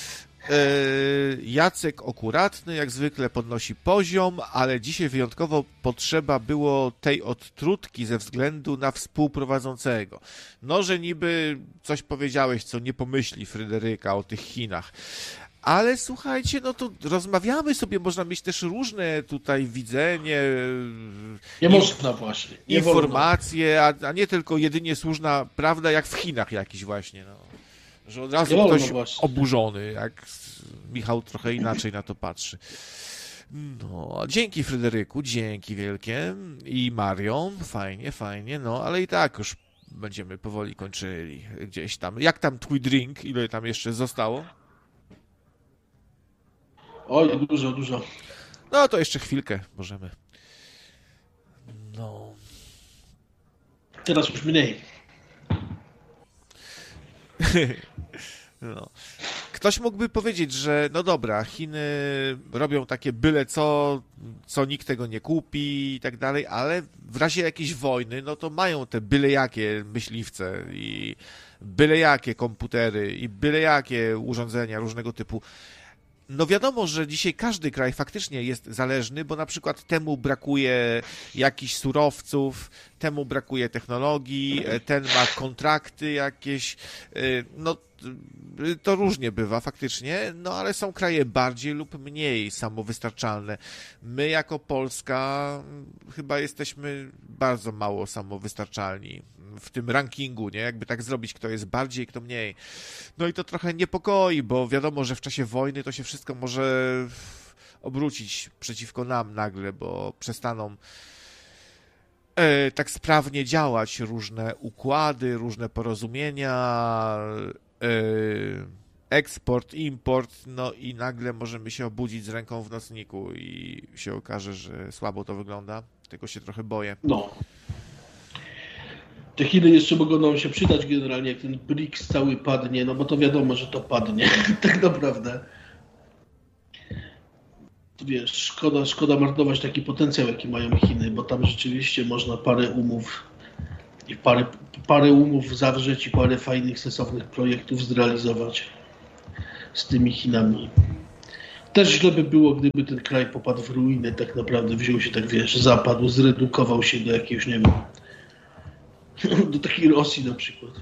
[SPEAKER 1] Jacek akuratny, jak zwykle podnosi poziom, ale dzisiaj wyjątkowo potrzeba było tej odtrutki ze względu na współprowadzącego. No, że niby coś powiedziałeś, co nie pomyśli Fryderyka o tych Chinach. Ale słuchajcie, no to rozmawiamy sobie, można mieć też różne tutaj widzenie,
[SPEAKER 2] nie można właśnie, nie
[SPEAKER 1] informacje, a, a nie tylko jedynie słuszna prawda, jak w Chinach jakiś właśnie, no. Że od razu
[SPEAKER 2] nie
[SPEAKER 1] ktoś
[SPEAKER 2] właśnie.
[SPEAKER 1] oburzony, jak Michał trochę inaczej na to patrzy. No, dzięki Fryderyku, dzięki wielkie i Marion, fajnie, fajnie, no, ale i tak już będziemy powoli kończyli gdzieś tam. Jak tam twój drink, ile tam jeszcze zostało?
[SPEAKER 2] Oj, dużo, dużo.
[SPEAKER 1] No to jeszcze chwilkę możemy. No.
[SPEAKER 2] Teraz już mniej.
[SPEAKER 1] No. Ktoś mógłby powiedzieć, że no dobra, Chiny robią takie byle co, co nikt tego nie kupi i tak dalej, ale w razie jakiejś wojny, no to mają te byle jakie myśliwce i byle jakie komputery i byle jakie urządzenia różnego typu. No wiadomo, że dzisiaj każdy kraj faktycznie jest zależny, bo na przykład temu brakuje jakichś surowców, temu brakuje technologii, ten ma kontrakty jakieś, no to różnie bywa faktycznie, no ale są kraje bardziej lub mniej samowystarczalne. My jako Polska chyba jesteśmy bardzo mało samowystarczalni w tym rankingu, nie? Jakby tak zrobić, kto jest bardziej, kto mniej. No i to trochę niepokoi, bo wiadomo, że w czasie wojny to się wszystko może obrócić przeciwko nam nagle, bo przestaną e, tak sprawnie działać różne układy, różne porozumienia, e, eksport, import, no i nagle możemy się obudzić z ręką w nocniku i się okaże, że słabo to wygląda. Tego się trochę boję.
[SPEAKER 2] No. Te Chiny jeszcze mogą nam się przydać generalnie, jak ten B R I C S cały padnie, no bo to wiadomo, że to padnie, tak naprawdę. Wiesz, szkoda, szkoda marnować taki potencjał, jaki mają Chiny, bo tam rzeczywiście można parę umów i parę, parę umów zawrzeć i parę fajnych, sensownych projektów zrealizować. z tymi Chinami. Też źle by było, gdyby ten kraj popadł w ruinę, tak naprawdę wziął się, tak wiesz, zapadł, zredukował się do jakiegoś, nie wiem, do takiej Rosji na przykład.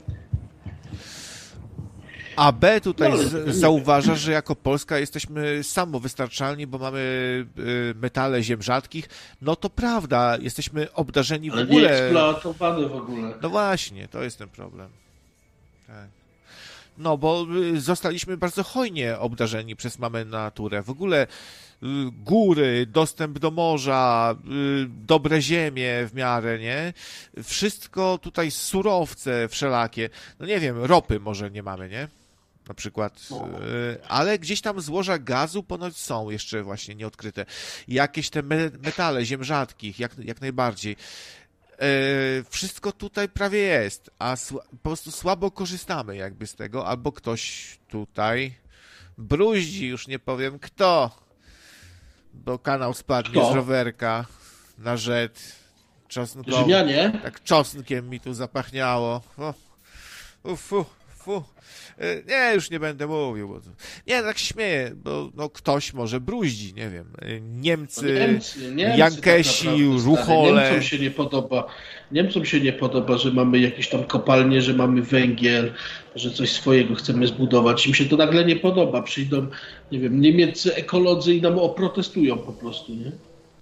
[SPEAKER 1] A B tutaj
[SPEAKER 2] No,
[SPEAKER 1] z, zauważa, że jako Polska jesteśmy samowystarczalni, bo mamy y, metale ziem rzadkich. No to prawda, jesteśmy obdarzeni w
[SPEAKER 2] Ale
[SPEAKER 1] ogóle.
[SPEAKER 2] nie eksploatowane w ogóle.
[SPEAKER 1] No właśnie, to jest ten problem. Tak. No, bo y, zostaliśmy bardzo hojnie obdarzeni przez mamę naturę. W ogóle y, góry, dostęp do morza, y, dobre ziemie w miarę, nie? Wszystko tutaj, surowce wszelakie. No nie wiem, ropy może nie mamy, nie? Na przykład, y, ale gdzieś tam złoża gazu ponoć są jeszcze właśnie nieodkryte. Jakieś te me metale ziem rzadkich, jak, jak najbardziej. E, wszystko tutaj prawie jest, a po prostu słabo korzystamy jakby z tego, albo ktoś tutaj bruździ, już nie powiem kto, bo kanał spadnie
[SPEAKER 2] Kto?
[SPEAKER 1] z rowerka na rzet czosnkowy.
[SPEAKER 2] Rzymianie?
[SPEAKER 1] Tak czosnkiem mi tu zapachniało. O, uf, fu, fu. E, Nie, już nie będę mówił. Bo to... Nie, tak się śmieję, bo no, ktoś może bruździ, nie wiem. E, Niemcy,
[SPEAKER 2] No Niemcy, Niemcy
[SPEAKER 1] Jankesi,
[SPEAKER 2] tak naprawdę, stary.
[SPEAKER 1] Ruchole.
[SPEAKER 2] Niemcom się nie podoba. Niemcom się nie podoba, że mamy jakieś tam kopalnie, że mamy węgiel, że coś swojego chcemy zbudować. Im się to nagle nie podoba. Przyjdą, nie wiem, niemieccy ekolodzy i nam oprotestują po prostu, nie?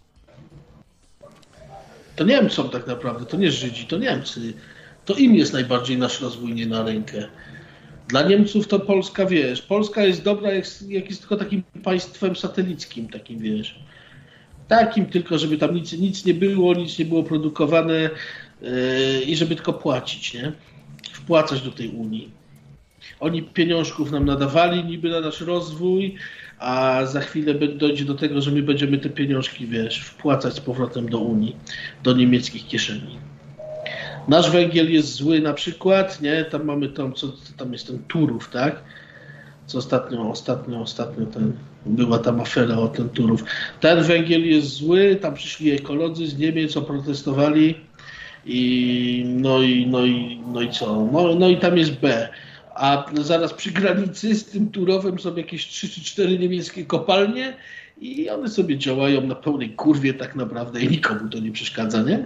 [SPEAKER 2] To Niemcom tak naprawdę, to nie Żydzi, to Niemcy. To im jest najbardziej nasz rozwój nie na rękę. Dla Niemców to Polska, wiesz, Polska jest dobra, jak, jak jest tylko takim państwem satelickim, takim, wiesz, takim tylko, żeby tam nic, nic nie było, nic nie było produkowane yy, i żeby tylko płacić, nie? Wpłacać do tej Unii. Oni pieniążków nam nadawali niby na nasz rozwój, a za chwilę dojdzie do tego, że my będziemy te pieniążki, wiesz, wpłacać z powrotem do Unii, do niemieckich kieszeni. Nasz węgiel jest zły na przykład, nie? Tam mamy tam, co tam jest ten Turów, tak? Co ostatnio, ostatnio, ostatnio ten, była tam afera o ten Turów. Ten węgiel jest zły, tam przyszli ekolodzy z Niemiec, oprotestowali i no i, no i, no i co? No, no i tam jest B. A zaraz przy granicy z tym Turowem są jakieś trzy czy cztery niemieckie kopalnie i one sobie działają na pełnej kurwie tak naprawdę i nikomu to nie przeszkadza, nie?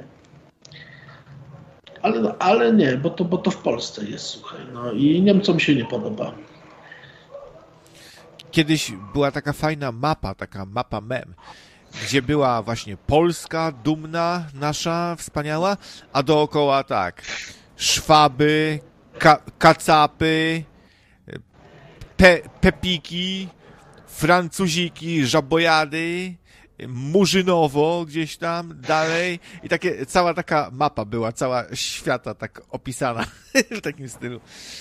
[SPEAKER 2] Ale, ale nie, bo to, bo to w Polsce jest, słuchaj, no i Niemcom się nie podoba.
[SPEAKER 1] Kiedyś była taka fajna mapa, taka mapa mem, gdzie była właśnie Polska, dumna, nasza, wspaniała, a dookoła tak, Szwaby, ka kacapy, pe pepiki, Francuziki, żabojady, Murzynowo gdzieś tam dalej i takie, cała taka mapa była, cała świata tak opisana w takim stylu.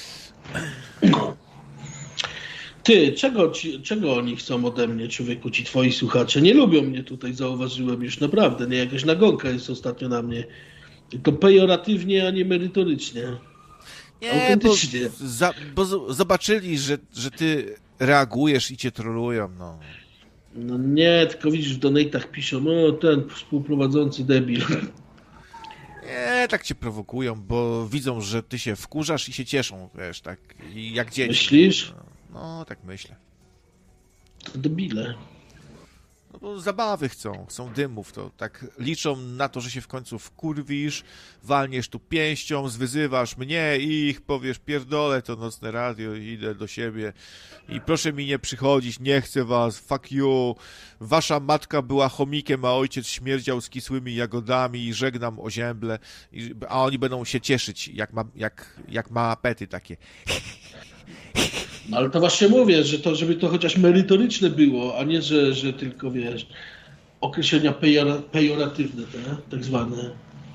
[SPEAKER 2] Ty, czego, ci, czego oni chcą ode mnie, człowieku, ci twoi słuchacze? Nie lubią mnie tutaj, zauważyłem już naprawdę, nie? Jakaś nagonka jest ostatnio na mnie. Tylko pejoratywnie, a nie merytorycznie.
[SPEAKER 1] Nie,
[SPEAKER 2] autentycznie.
[SPEAKER 1] Bo, za, bo z- zobaczyli, że, że ty reagujesz i cię trolują, no.
[SPEAKER 2] No nie, tylko widzisz, w donate'ach piszą, o ten współprowadzący debil.
[SPEAKER 1] Nie, tak cię prowokują, bo widzą, że ty się wkurzasz i się cieszą, wiesz, tak, i jak dzieci.
[SPEAKER 2] Myślisz?
[SPEAKER 1] No, no tak myślę.
[SPEAKER 2] To debile.
[SPEAKER 1] No bo zabawy chcą, chcą dymów, to tak liczą na to, że się w końcu wkurwisz, walniesz tu pięścią, zwyzywasz mnie i ich, powiesz, pierdolę to nocne radio, idę do siebie i proszę mi nie przychodzić, nie chcę was, fuck you, wasza matka była chomikiem, a ojciec śmierdział z kisłymi jagodami i żegnam ozięble, i, a oni będą się cieszyć, jak ma, jak, jak ma apety takie.
[SPEAKER 2] No ale to właśnie mówię, że to, żeby to chociaż merytoryczne było, a nie, że, że tylko, wiesz, określenia pejora, pejoratywne, te, tak zwane.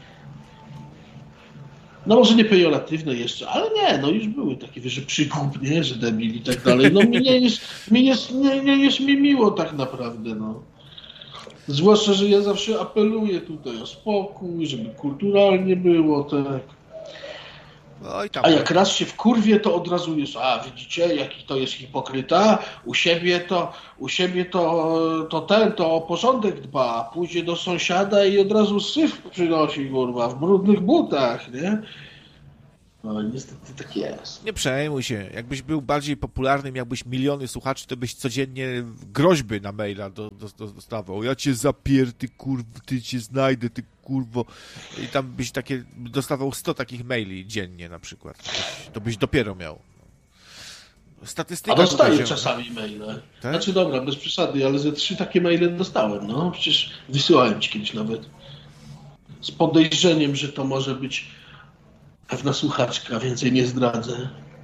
[SPEAKER 2] No może nie pejoratywne jeszcze, ale nie, no już były takie, wiesz, że przykłup, nie, że debil i tak dalej. No mi nie jest, mi jest, nie, nie jest mi miło tak naprawdę, no. Zwłaszcza, że ja zawsze apeluję tutaj o spokój, żeby kulturalnie było, tak.
[SPEAKER 1] No i tam.
[SPEAKER 2] A jak raz się wkurwie, to od razu jest, a widzicie, jaki to jest hipokryta, u siebie to, u siebie to, to ten, to o porządek dba, pójdzie do sąsiada i od razu syf przynosi, kurwa, w brudnych butach, nie? No niestety tak jest.
[SPEAKER 1] Nie przejmuj się. Jakbyś był bardziej popularny, miałbyś miliony słuchaczy, to byś codziennie groźby na maila do, do, do, dostawał. Ja cię zapier, ty kurwo, ty cię znajdę, ty kurwo. I tam byś takie, dostawał sto takich maili dziennie na przykład. To byś, to byś dopiero miał. Statystyka.
[SPEAKER 2] A dostaję
[SPEAKER 1] tutaj się...
[SPEAKER 2] czasami maile.
[SPEAKER 1] Tak?
[SPEAKER 2] Znaczy dobra, bez przesady, ale ze trzy takie maile dostałem, no. Przecież wysyłałem ci kiedyś nawet. Z podejrzeniem, że to może być pewna słuchaczka, więcej nie zdradzę.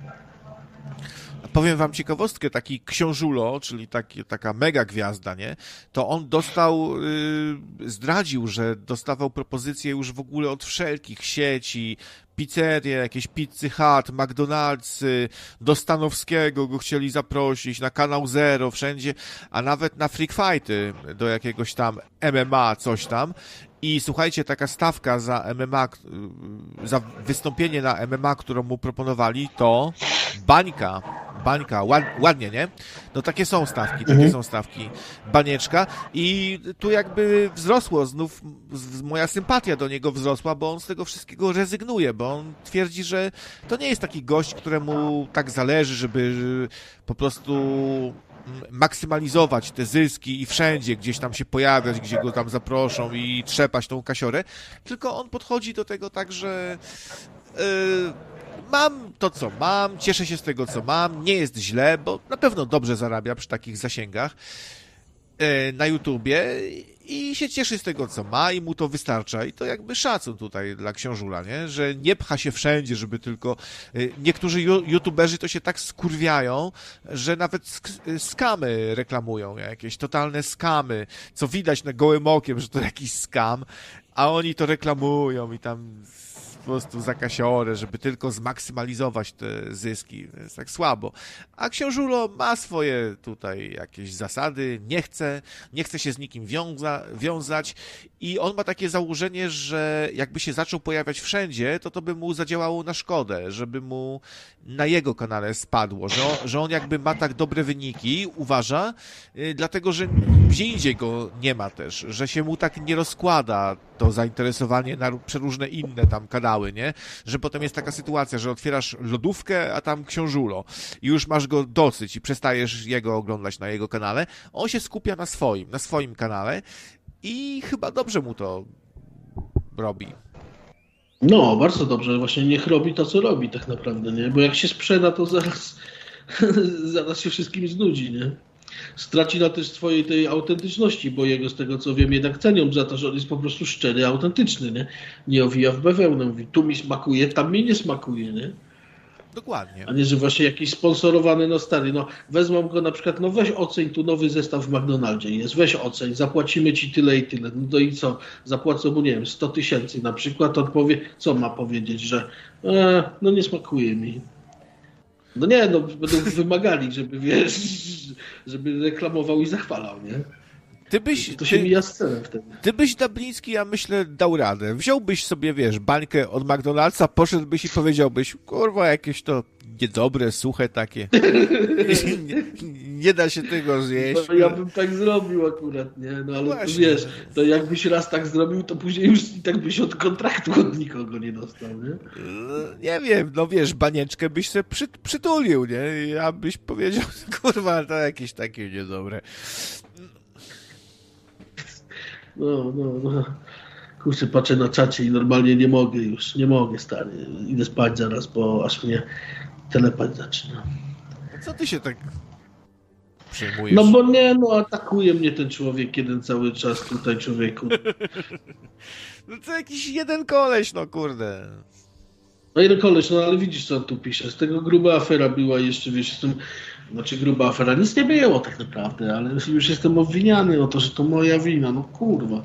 [SPEAKER 1] Powiem wam ciekawostkę, taki Książulo, czyli taki, taka mega gwiazda, nie? To on dostał, yy, zdradził, że dostawał propozycje już w ogóle od wszelkich sieci, pizzerie, jakieś Pizzy Hut, McDonald'sy, do Stanowskiego go chcieli zaprosić, na Kanał Zero, wszędzie, a nawet na Freak Fighty, do jakiegoś tam M M A, coś tam. I słuchajcie, taka stawka za M M A, za wystąpienie na M M A, którą mu proponowali, to bańka, bańka, ład, ładnie, nie? No takie są stawki, takie mhm. są stawki, banieczka i tu jakby wzrosło, znów moja sympatia do niego wzrosła, bo on z tego wszystkiego rezygnuje, bo on twierdzi, że to nie jest taki gość, któremu tak zależy, żeby po prostu maksymalizować te zyski i wszędzie gdzieś tam się pojawiać, gdzie go tam zaproszą i trzepać tą kasiorę, tylko on podchodzi do tego tak, że yy, mam to, co mam, cieszę się z tego, co mam, nie jest źle, bo na pewno dobrze zarabia przy takich zasięgach yy, na YouTubie i się cieszy z tego, co ma i mu to wystarcza. I to jakby szacun tutaj dla Książula, nie? Że nie pcha się wszędzie, żeby tylko... Niektórzy youtuberzy to się tak skurwiają, że nawet sk- skamy reklamują, jakieś totalne skamy, co widać na gołym okiem, że to jakiś skam, a oni to reklamują i tam po prostu za kasiorę, żeby tylko zmaksymalizować te zyski. Jest tak słabo. A Książulo ma swoje tutaj jakieś zasady, nie chce, nie chce się z nikim wiąza, wiązać i on ma takie założenie, że jakby się zaczął pojawiać wszędzie, to to by mu zadziałało na szkodę, żeby mu na jego kanale spadło, że on, że on jakby ma tak dobre wyniki, uważa, yy, dlatego, że gdzie indziej go nie ma też, że się mu tak nie rozkłada to zainteresowanie na przeróżne inne tam kanały, nie? Że potem jest taka sytuacja, że otwierasz lodówkę, a tam Książulo i już masz go dosyć i przestajesz jego oglądać na jego kanale. On się skupia na swoim, na swoim kanale i chyba dobrze mu to robi.
[SPEAKER 2] No, bardzo dobrze. Właśnie niech robi to, co robi tak naprawdę, nie? Bo jak się sprzeda, to zaraz, zaraz się wszystkim znudzi, nie? Straci na też swojej tej autentyczności, bo jego z tego, co wiem, jednak cenią za to, że on jest po prostu szczery, autentyczny, nie? Nie owija w bawełnę, mówi, tu mi smakuje, tam mi nie smakuje, nie?
[SPEAKER 1] Dokładnie.
[SPEAKER 2] A nie, że właśnie jakiś sponsorowany, no stary, no wezmą go na przykład, no weź oceń, tu nowy zestaw w McDonaldzie jest, weź oceń, zapłacimy ci tyle i tyle, no to i co, zapłacą mu, nie wiem, sto tysięcy na przykład, on powie, co ma powiedzieć, że e, no nie smakuje mi. No nie, no będą wymagali, żeby, wiesz, żeby reklamował i zachwalał, nie?
[SPEAKER 1] Ty byś,
[SPEAKER 2] to się
[SPEAKER 1] ty,
[SPEAKER 2] mija z celem wtedy.
[SPEAKER 1] Ty byś, Dabliński, ja myślę, dał radę. Wziąłbyś sobie, wiesz, bańkę od McDonald'sa, poszedłbyś i powiedziałbyś, kurwa, jakieś to niedobre, suche takie. nie, nie da się tego zjeść.
[SPEAKER 2] No, ja bym tak zrobił akurat, nie? No ale
[SPEAKER 1] Właśnie.
[SPEAKER 2] wiesz, to jakbyś raz tak zrobił, to później już i tak byś od kontraktu od nikogo nie dostał, nie?
[SPEAKER 1] No, nie wiem, no wiesz, banieczkę byś sobie przy, przytulił, nie? Ja byś powiedział, kurwa, to jakieś takie niedobre.
[SPEAKER 2] No, no, no. Kurczę, patrzę na czacie i normalnie nie mogę już, nie mogę, stary. Idę spać zaraz, bo aż mnie telepać zaczyna.
[SPEAKER 1] A co ty się tak przejmujesz?
[SPEAKER 2] No bo nie, no atakuje mnie ten człowiek jeden cały czas tutaj, człowieku.
[SPEAKER 1] No to jakiś jeden koleś, no kurde.
[SPEAKER 2] No jeden koleś, no ale widzisz, co on tu pisze. Z tego gruba afera była jeszcze, wiesz, z tym, znaczy gruba afera, nic nie było tak naprawdę, ale już jestem obwiniany o to, że to moja wina, no kurwa.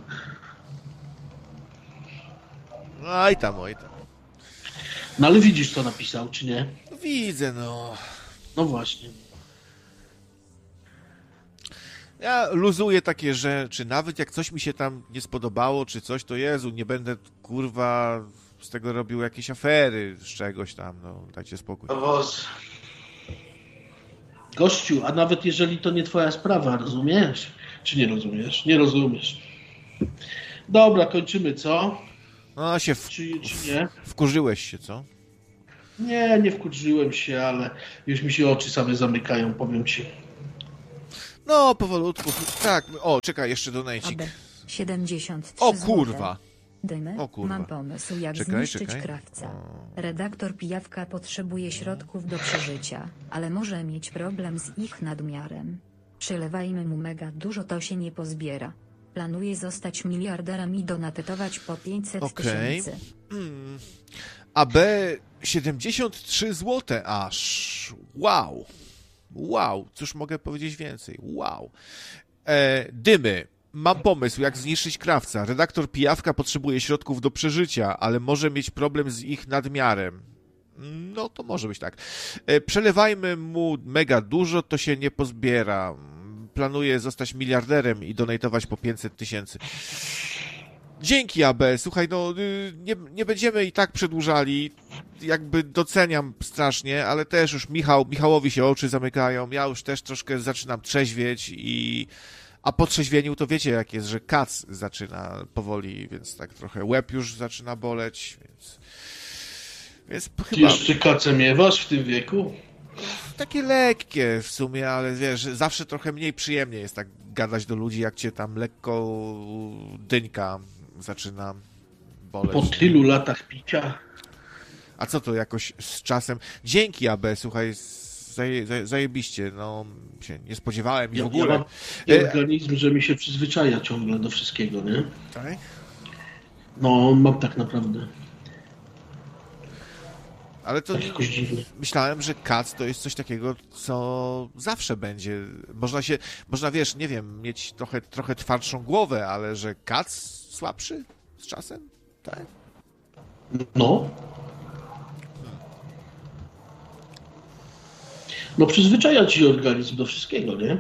[SPEAKER 1] Oj tam, oj tam.
[SPEAKER 2] No ale widzisz, co napisał, czy nie?
[SPEAKER 1] No, widzę, no.
[SPEAKER 2] No właśnie.
[SPEAKER 1] Ja luzuję takie rzeczy, nawet jak coś mi się tam nie spodobało, czy coś, to Jezu, nie będę, kurwa, z tego robił jakieś afery, z czegoś tam, no, dajcie spokój.
[SPEAKER 2] Gościu, a nawet jeżeli to nie twoja sprawa, rozumiesz? Czy nie rozumiesz? Nie rozumiesz. Dobra, kończymy, co?
[SPEAKER 1] No się w...
[SPEAKER 2] Czy, czy nie?
[SPEAKER 1] wkurzyłeś się, co?
[SPEAKER 2] Nie, nie wkurzyłem się, ale już mi się oczy same zamykają, powiem ci.
[SPEAKER 1] No, powolutku. Tak, o, czekaj, jeszcze donajcik.
[SPEAKER 5] A B siedemdziesiąt trzy
[SPEAKER 1] O kurwa!
[SPEAKER 5] Dymy,
[SPEAKER 1] O kurwa.
[SPEAKER 5] mam pomysł, jak
[SPEAKER 1] Czekaj,
[SPEAKER 5] zniszczyć
[SPEAKER 1] czekaj.
[SPEAKER 5] krawca. Redaktor Pijawka potrzebuje środków do przeżycia, ale może mieć problem z ich nadmiarem. Przelewajmy mu mega dużo, to się nie pozbiera. Planuje zostać miliarderem i donatytować po pięćset
[SPEAKER 1] Okej.
[SPEAKER 5] tysięcy.
[SPEAKER 1] Hmm. A B siedemdziesiąt trzy złote aż. Wow. Wow. Cóż mogę powiedzieć więcej? Wow. E, dymy. Mam pomysł, jak zniszczyć krawca. Redaktor Pijawka potrzebuje środków do przeżycia, ale może mieć problem z ich nadmiarem. No to może być tak. E, przelewajmy mu mega dużo, to się nie pozbiera. Planuje zostać miliarderem i donatować po pięćset tysięcy. Dzięki, A B. Słuchaj, no nie, nie będziemy i tak przedłużali. Jakby doceniam strasznie, ale też już Michał, Michałowi się oczy zamykają. Ja już też troszkę zaczynam trzeźwieć i... A po trzeźwieniu to wiecie jak jest, że kac zaczyna powoli, więc tak trochę łeb już zaczyna boleć, więc... Więc
[SPEAKER 2] Ty
[SPEAKER 1] chyba...
[SPEAKER 2] jeszcze kacę miewasz w tym wieku?
[SPEAKER 1] Takie lekkie w sumie, ale wiesz, zawsze trochę mniej przyjemnie jest tak gadać do ludzi, jak cię tam lekko dyńka zaczyna boleć.
[SPEAKER 2] Po tylu latach picia?
[SPEAKER 1] A co to jakoś z czasem? Dzięki, A B, słuchaj, zaje, zaje, zajebiście, no się nie spodziewałem i
[SPEAKER 2] Ja,
[SPEAKER 1] w ogóle.
[SPEAKER 2] ja mam
[SPEAKER 1] E,
[SPEAKER 2] organizm, że mi się przyzwyczaja ciągle do wszystkiego, nie?
[SPEAKER 1] tak?
[SPEAKER 2] No, mam tak naprawdę.
[SPEAKER 1] Ale to
[SPEAKER 2] Tak jakoś dziwnie.
[SPEAKER 1] myślałem, że kac to jest coś takiego, co zawsze będzie. Można się, można wiesz, nie wiem, mieć trochę, trochę twardszą głowę, ale że kac słabszy z czasem? Tak.
[SPEAKER 2] No. No przyzwyczaja ci organizm do wszystkiego, nie?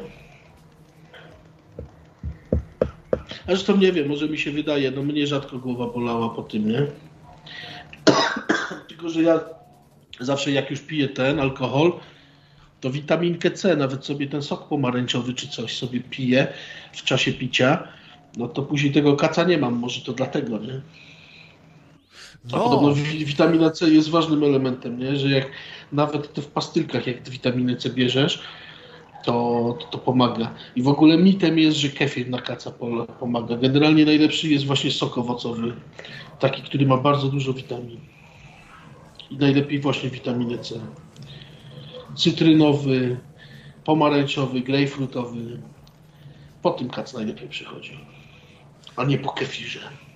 [SPEAKER 2] A zresztą nie wiem, może mi się wydaje, no mnie rzadko głowa bolała po tym, nie? Tylko, że ja zawsze jak już piję ten alkohol, to witaminkę C, nawet sobie ten sok pomarańczowy czy coś sobie piję w czasie picia, no to później tego kaca nie mam, może to dlatego, nie? A
[SPEAKER 1] No,
[SPEAKER 2] podobno wi- witamina C jest ważnym elementem, nie? Że jak nawet to w pastylkach, jak witaminę C bierzesz, to, to, to pomaga. I w ogóle mitem jest, że kefir na kaca po- pomaga. Generalnie najlepszy jest właśnie sok owocowy, taki, który ma bardzo dużo witamin. I najlepiej właśnie witaminę C. Cytrynowy, pomarańczowy, grejpfrutowy. Po tym kac najlepiej przychodzi. A nie po kefirze.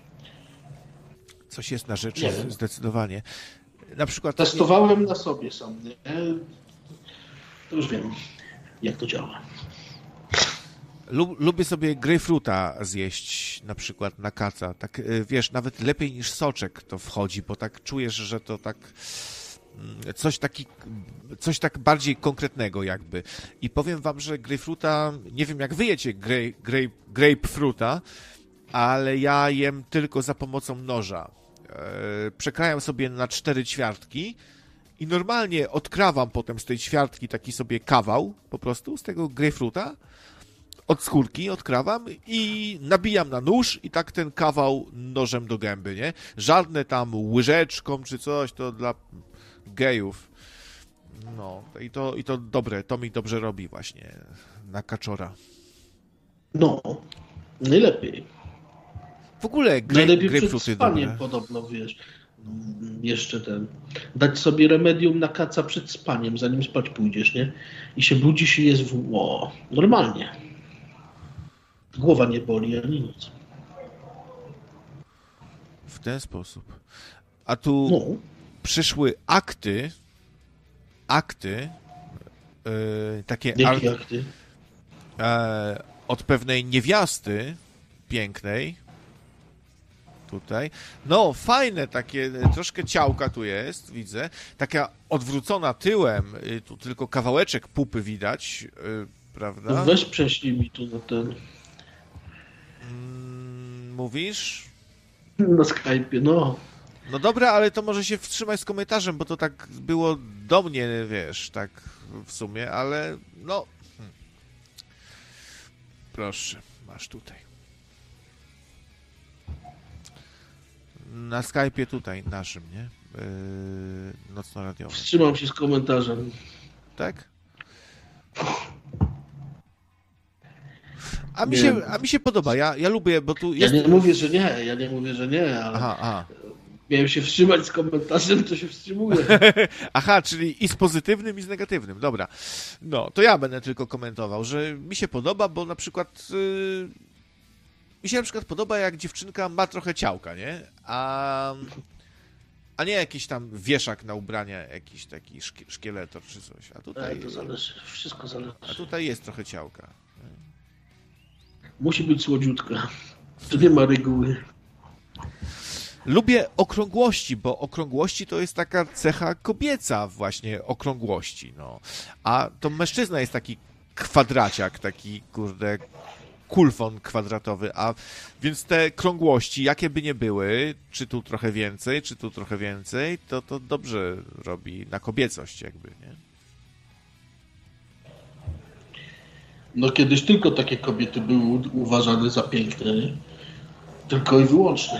[SPEAKER 1] coś jest na rzeczy,
[SPEAKER 2] Nie wiem.
[SPEAKER 1] zdecydowanie. Na przykład...
[SPEAKER 2] Testowałem na sobie sam, nie? To już wiem, jak to działa.
[SPEAKER 1] Lub, lubię sobie grejpfruta zjeść na przykład na kaca. Tak, y, wiesz, nawet lepiej niż soczek to wchodzi, bo tak czujesz, że to tak mm, coś taki, coś tak bardziej konkretnego jakby. I powiem wam, że grejpfruta, nie wiem jak wy jecie grej, grej, grapefruta, ale ja jem tylko za pomocą noża. E, przekrajam sobie na cztery ćwiartki i normalnie odkrawam potem z tej ćwiartki taki sobie kawał po prostu z tego grejpfruta. Od skórki odkrawam i nabijam na nóż i tak ten kawał nożem do gęby, nie? Żadne tam łyżeczką czy coś, to dla gejów. No, i to, i to dobre, to mi dobrze robi właśnie na kaczora.
[SPEAKER 2] No, najlepiej.
[SPEAKER 1] W ogóle grej,
[SPEAKER 2] Najlepiej przed
[SPEAKER 1] grejpfruty
[SPEAKER 2] spaniem
[SPEAKER 1] dobre.
[SPEAKER 2] podobno, wiesz. Mm, Jeszcze ten. Dać sobie remedium na kaca przed spaniem, zanim spać pójdziesz, nie? I się budzisz i jest w... O, normalnie. Głowa nie boli ani nic.
[SPEAKER 1] W ten sposób. A tu
[SPEAKER 2] No.
[SPEAKER 1] przyszły akty, akty, yy, takie
[SPEAKER 2] Jakie
[SPEAKER 1] art,
[SPEAKER 2] akty?
[SPEAKER 1] e, od pewnej niewiasty pięknej. Tutaj. No, fajne takie, troszkę ciałka tu jest, widzę. Taka odwrócona tyłem, y, tu tylko kawałeczek pupy widać, y, prawda?
[SPEAKER 2] No weź prześlij mi tu na ten...
[SPEAKER 1] Mm, mówisz?
[SPEAKER 2] Na Skype'ie, no.
[SPEAKER 1] No dobra, ale to może się wstrzymać z komentarzem, bo to tak było do mnie, wiesz, tak w sumie, ale no... Hmm. Proszę, masz tutaj. na Skype'ie tutaj, naszym, nie? Yy, nocno-radiowym.
[SPEAKER 2] Wstrzymam się z komentarzem.
[SPEAKER 1] Tak? A mi,
[SPEAKER 2] Nie.
[SPEAKER 1] się, a mi się podoba, ja, ja lubię, bo tu
[SPEAKER 2] Ja
[SPEAKER 1] jest...
[SPEAKER 2] nie mówię, że nie, ja nie mówię, że nie, ale
[SPEAKER 1] Aha, aha.
[SPEAKER 2] miałem się wstrzymać z komentarzem, to się wstrzymuję.
[SPEAKER 1] Aha, czyli i z pozytywnym, i z negatywnym. Dobra. No, to ja będę tylko komentował, że mi się podoba, bo na przykład... Yy, mi się na przykład podoba, jak dziewczynka ma trochę ciałka, nie? A... A nie jakiś tam wieszak na ubrania, jakiś taki szkie- szkieletor czy coś. A tutaj,
[SPEAKER 2] Tak, to zależy, wszystko zależy.
[SPEAKER 1] a tutaj jest trochę ciałka.
[SPEAKER 2] Musi być słodziutka. Tu nie ma reguły.
[SPEAKER 1] Lubię okrągłości, bo okrągłości to jest taka cecha kobieca właśnie, okrągłości, no. A to mężczyzna jest taki kwadraciak, taki, kurde, kulfon kwadratowy, a więc te krągłości, jakie by nie były, czy tu trochę więcej, czy tu trochę więcej, to to dobrze robi na kobiecość jakby, nie?
[SPEAKER 2] No kiedyś tylko takie kobiety były u- uważane za piękne, nie? Tylko i wyłącznie.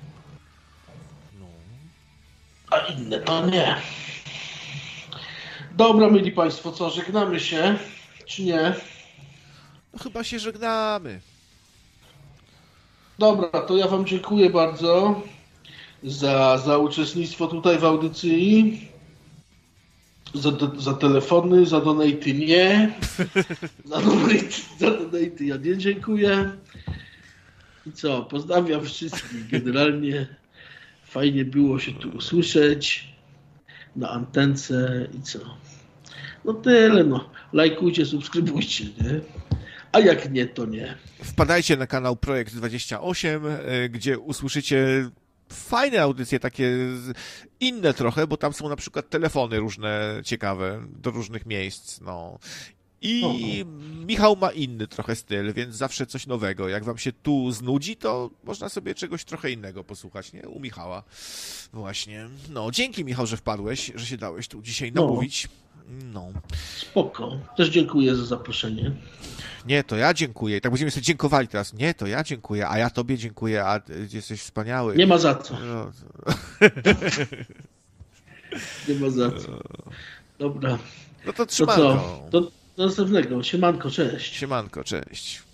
[SPEAKER 2] A inne to nie. Dobra, mieli Państwo, co, żegnamy się, czy nie?
[SPEAKER 1] No chyba się żegnamy.
[SPEAKER 2] Dobra, to ja Wam dziękuję bardzo za, za uczestnictwo tutaj w audycji. Za, za telefony, za donaty nie. Za donaty, za donaty ja nie dziękuję. I co, pozdrawiam wszystkich generalnie. Fajnie było się tu usłyszeć na antence i co. No tyle, no. Lajkujcie, subskrybujcie, nie? A jak nie, to nie.
[SPEAKER 1] Wpadajcie na kanał Projekt dwadzieścia osiem, y, gdzie usłyszycie fajne audycje, takie z- inne trochę, bo tam są na przykład telefony różne, ciekawe, do różnych miejsc, no. I Michał ma inny trochę styl, więc zawsze coś nowego. Jak wam się tu znudzi, to można sobie czegoś trochę innego posłuchać, nie? U Michała. Właśnie. No, dzięki Michał, że wpadłeś, że się dałeś tu dzisiaj
[SPEAKER 2] No.
[SPEAKER 1] namówić. No.
[SPEAKER 2] Spoko. Też dziękuję za zaproszenie.
[SPEAKER 1] Nie, to ja dziękuję. Tak będziemy sobie dziękowali teraz. Nie, to ja dziękuję, a ja tobie dziękuję, a ty jesteś wspaniały.
[SPEAKER 2] Nie ma za co.
[SPEAKER 1] No,
[SPEAKER 2] Nie ma za co. Dobra.
[SPEAKER 1] no to
[SPEAKER 2] To
[SPEAKER 1] trzymanko.
[SPEAKER 2] co? Do, do następnego. Siemanko, cześć.
[SPEAKER 1] Siemanko, cześć.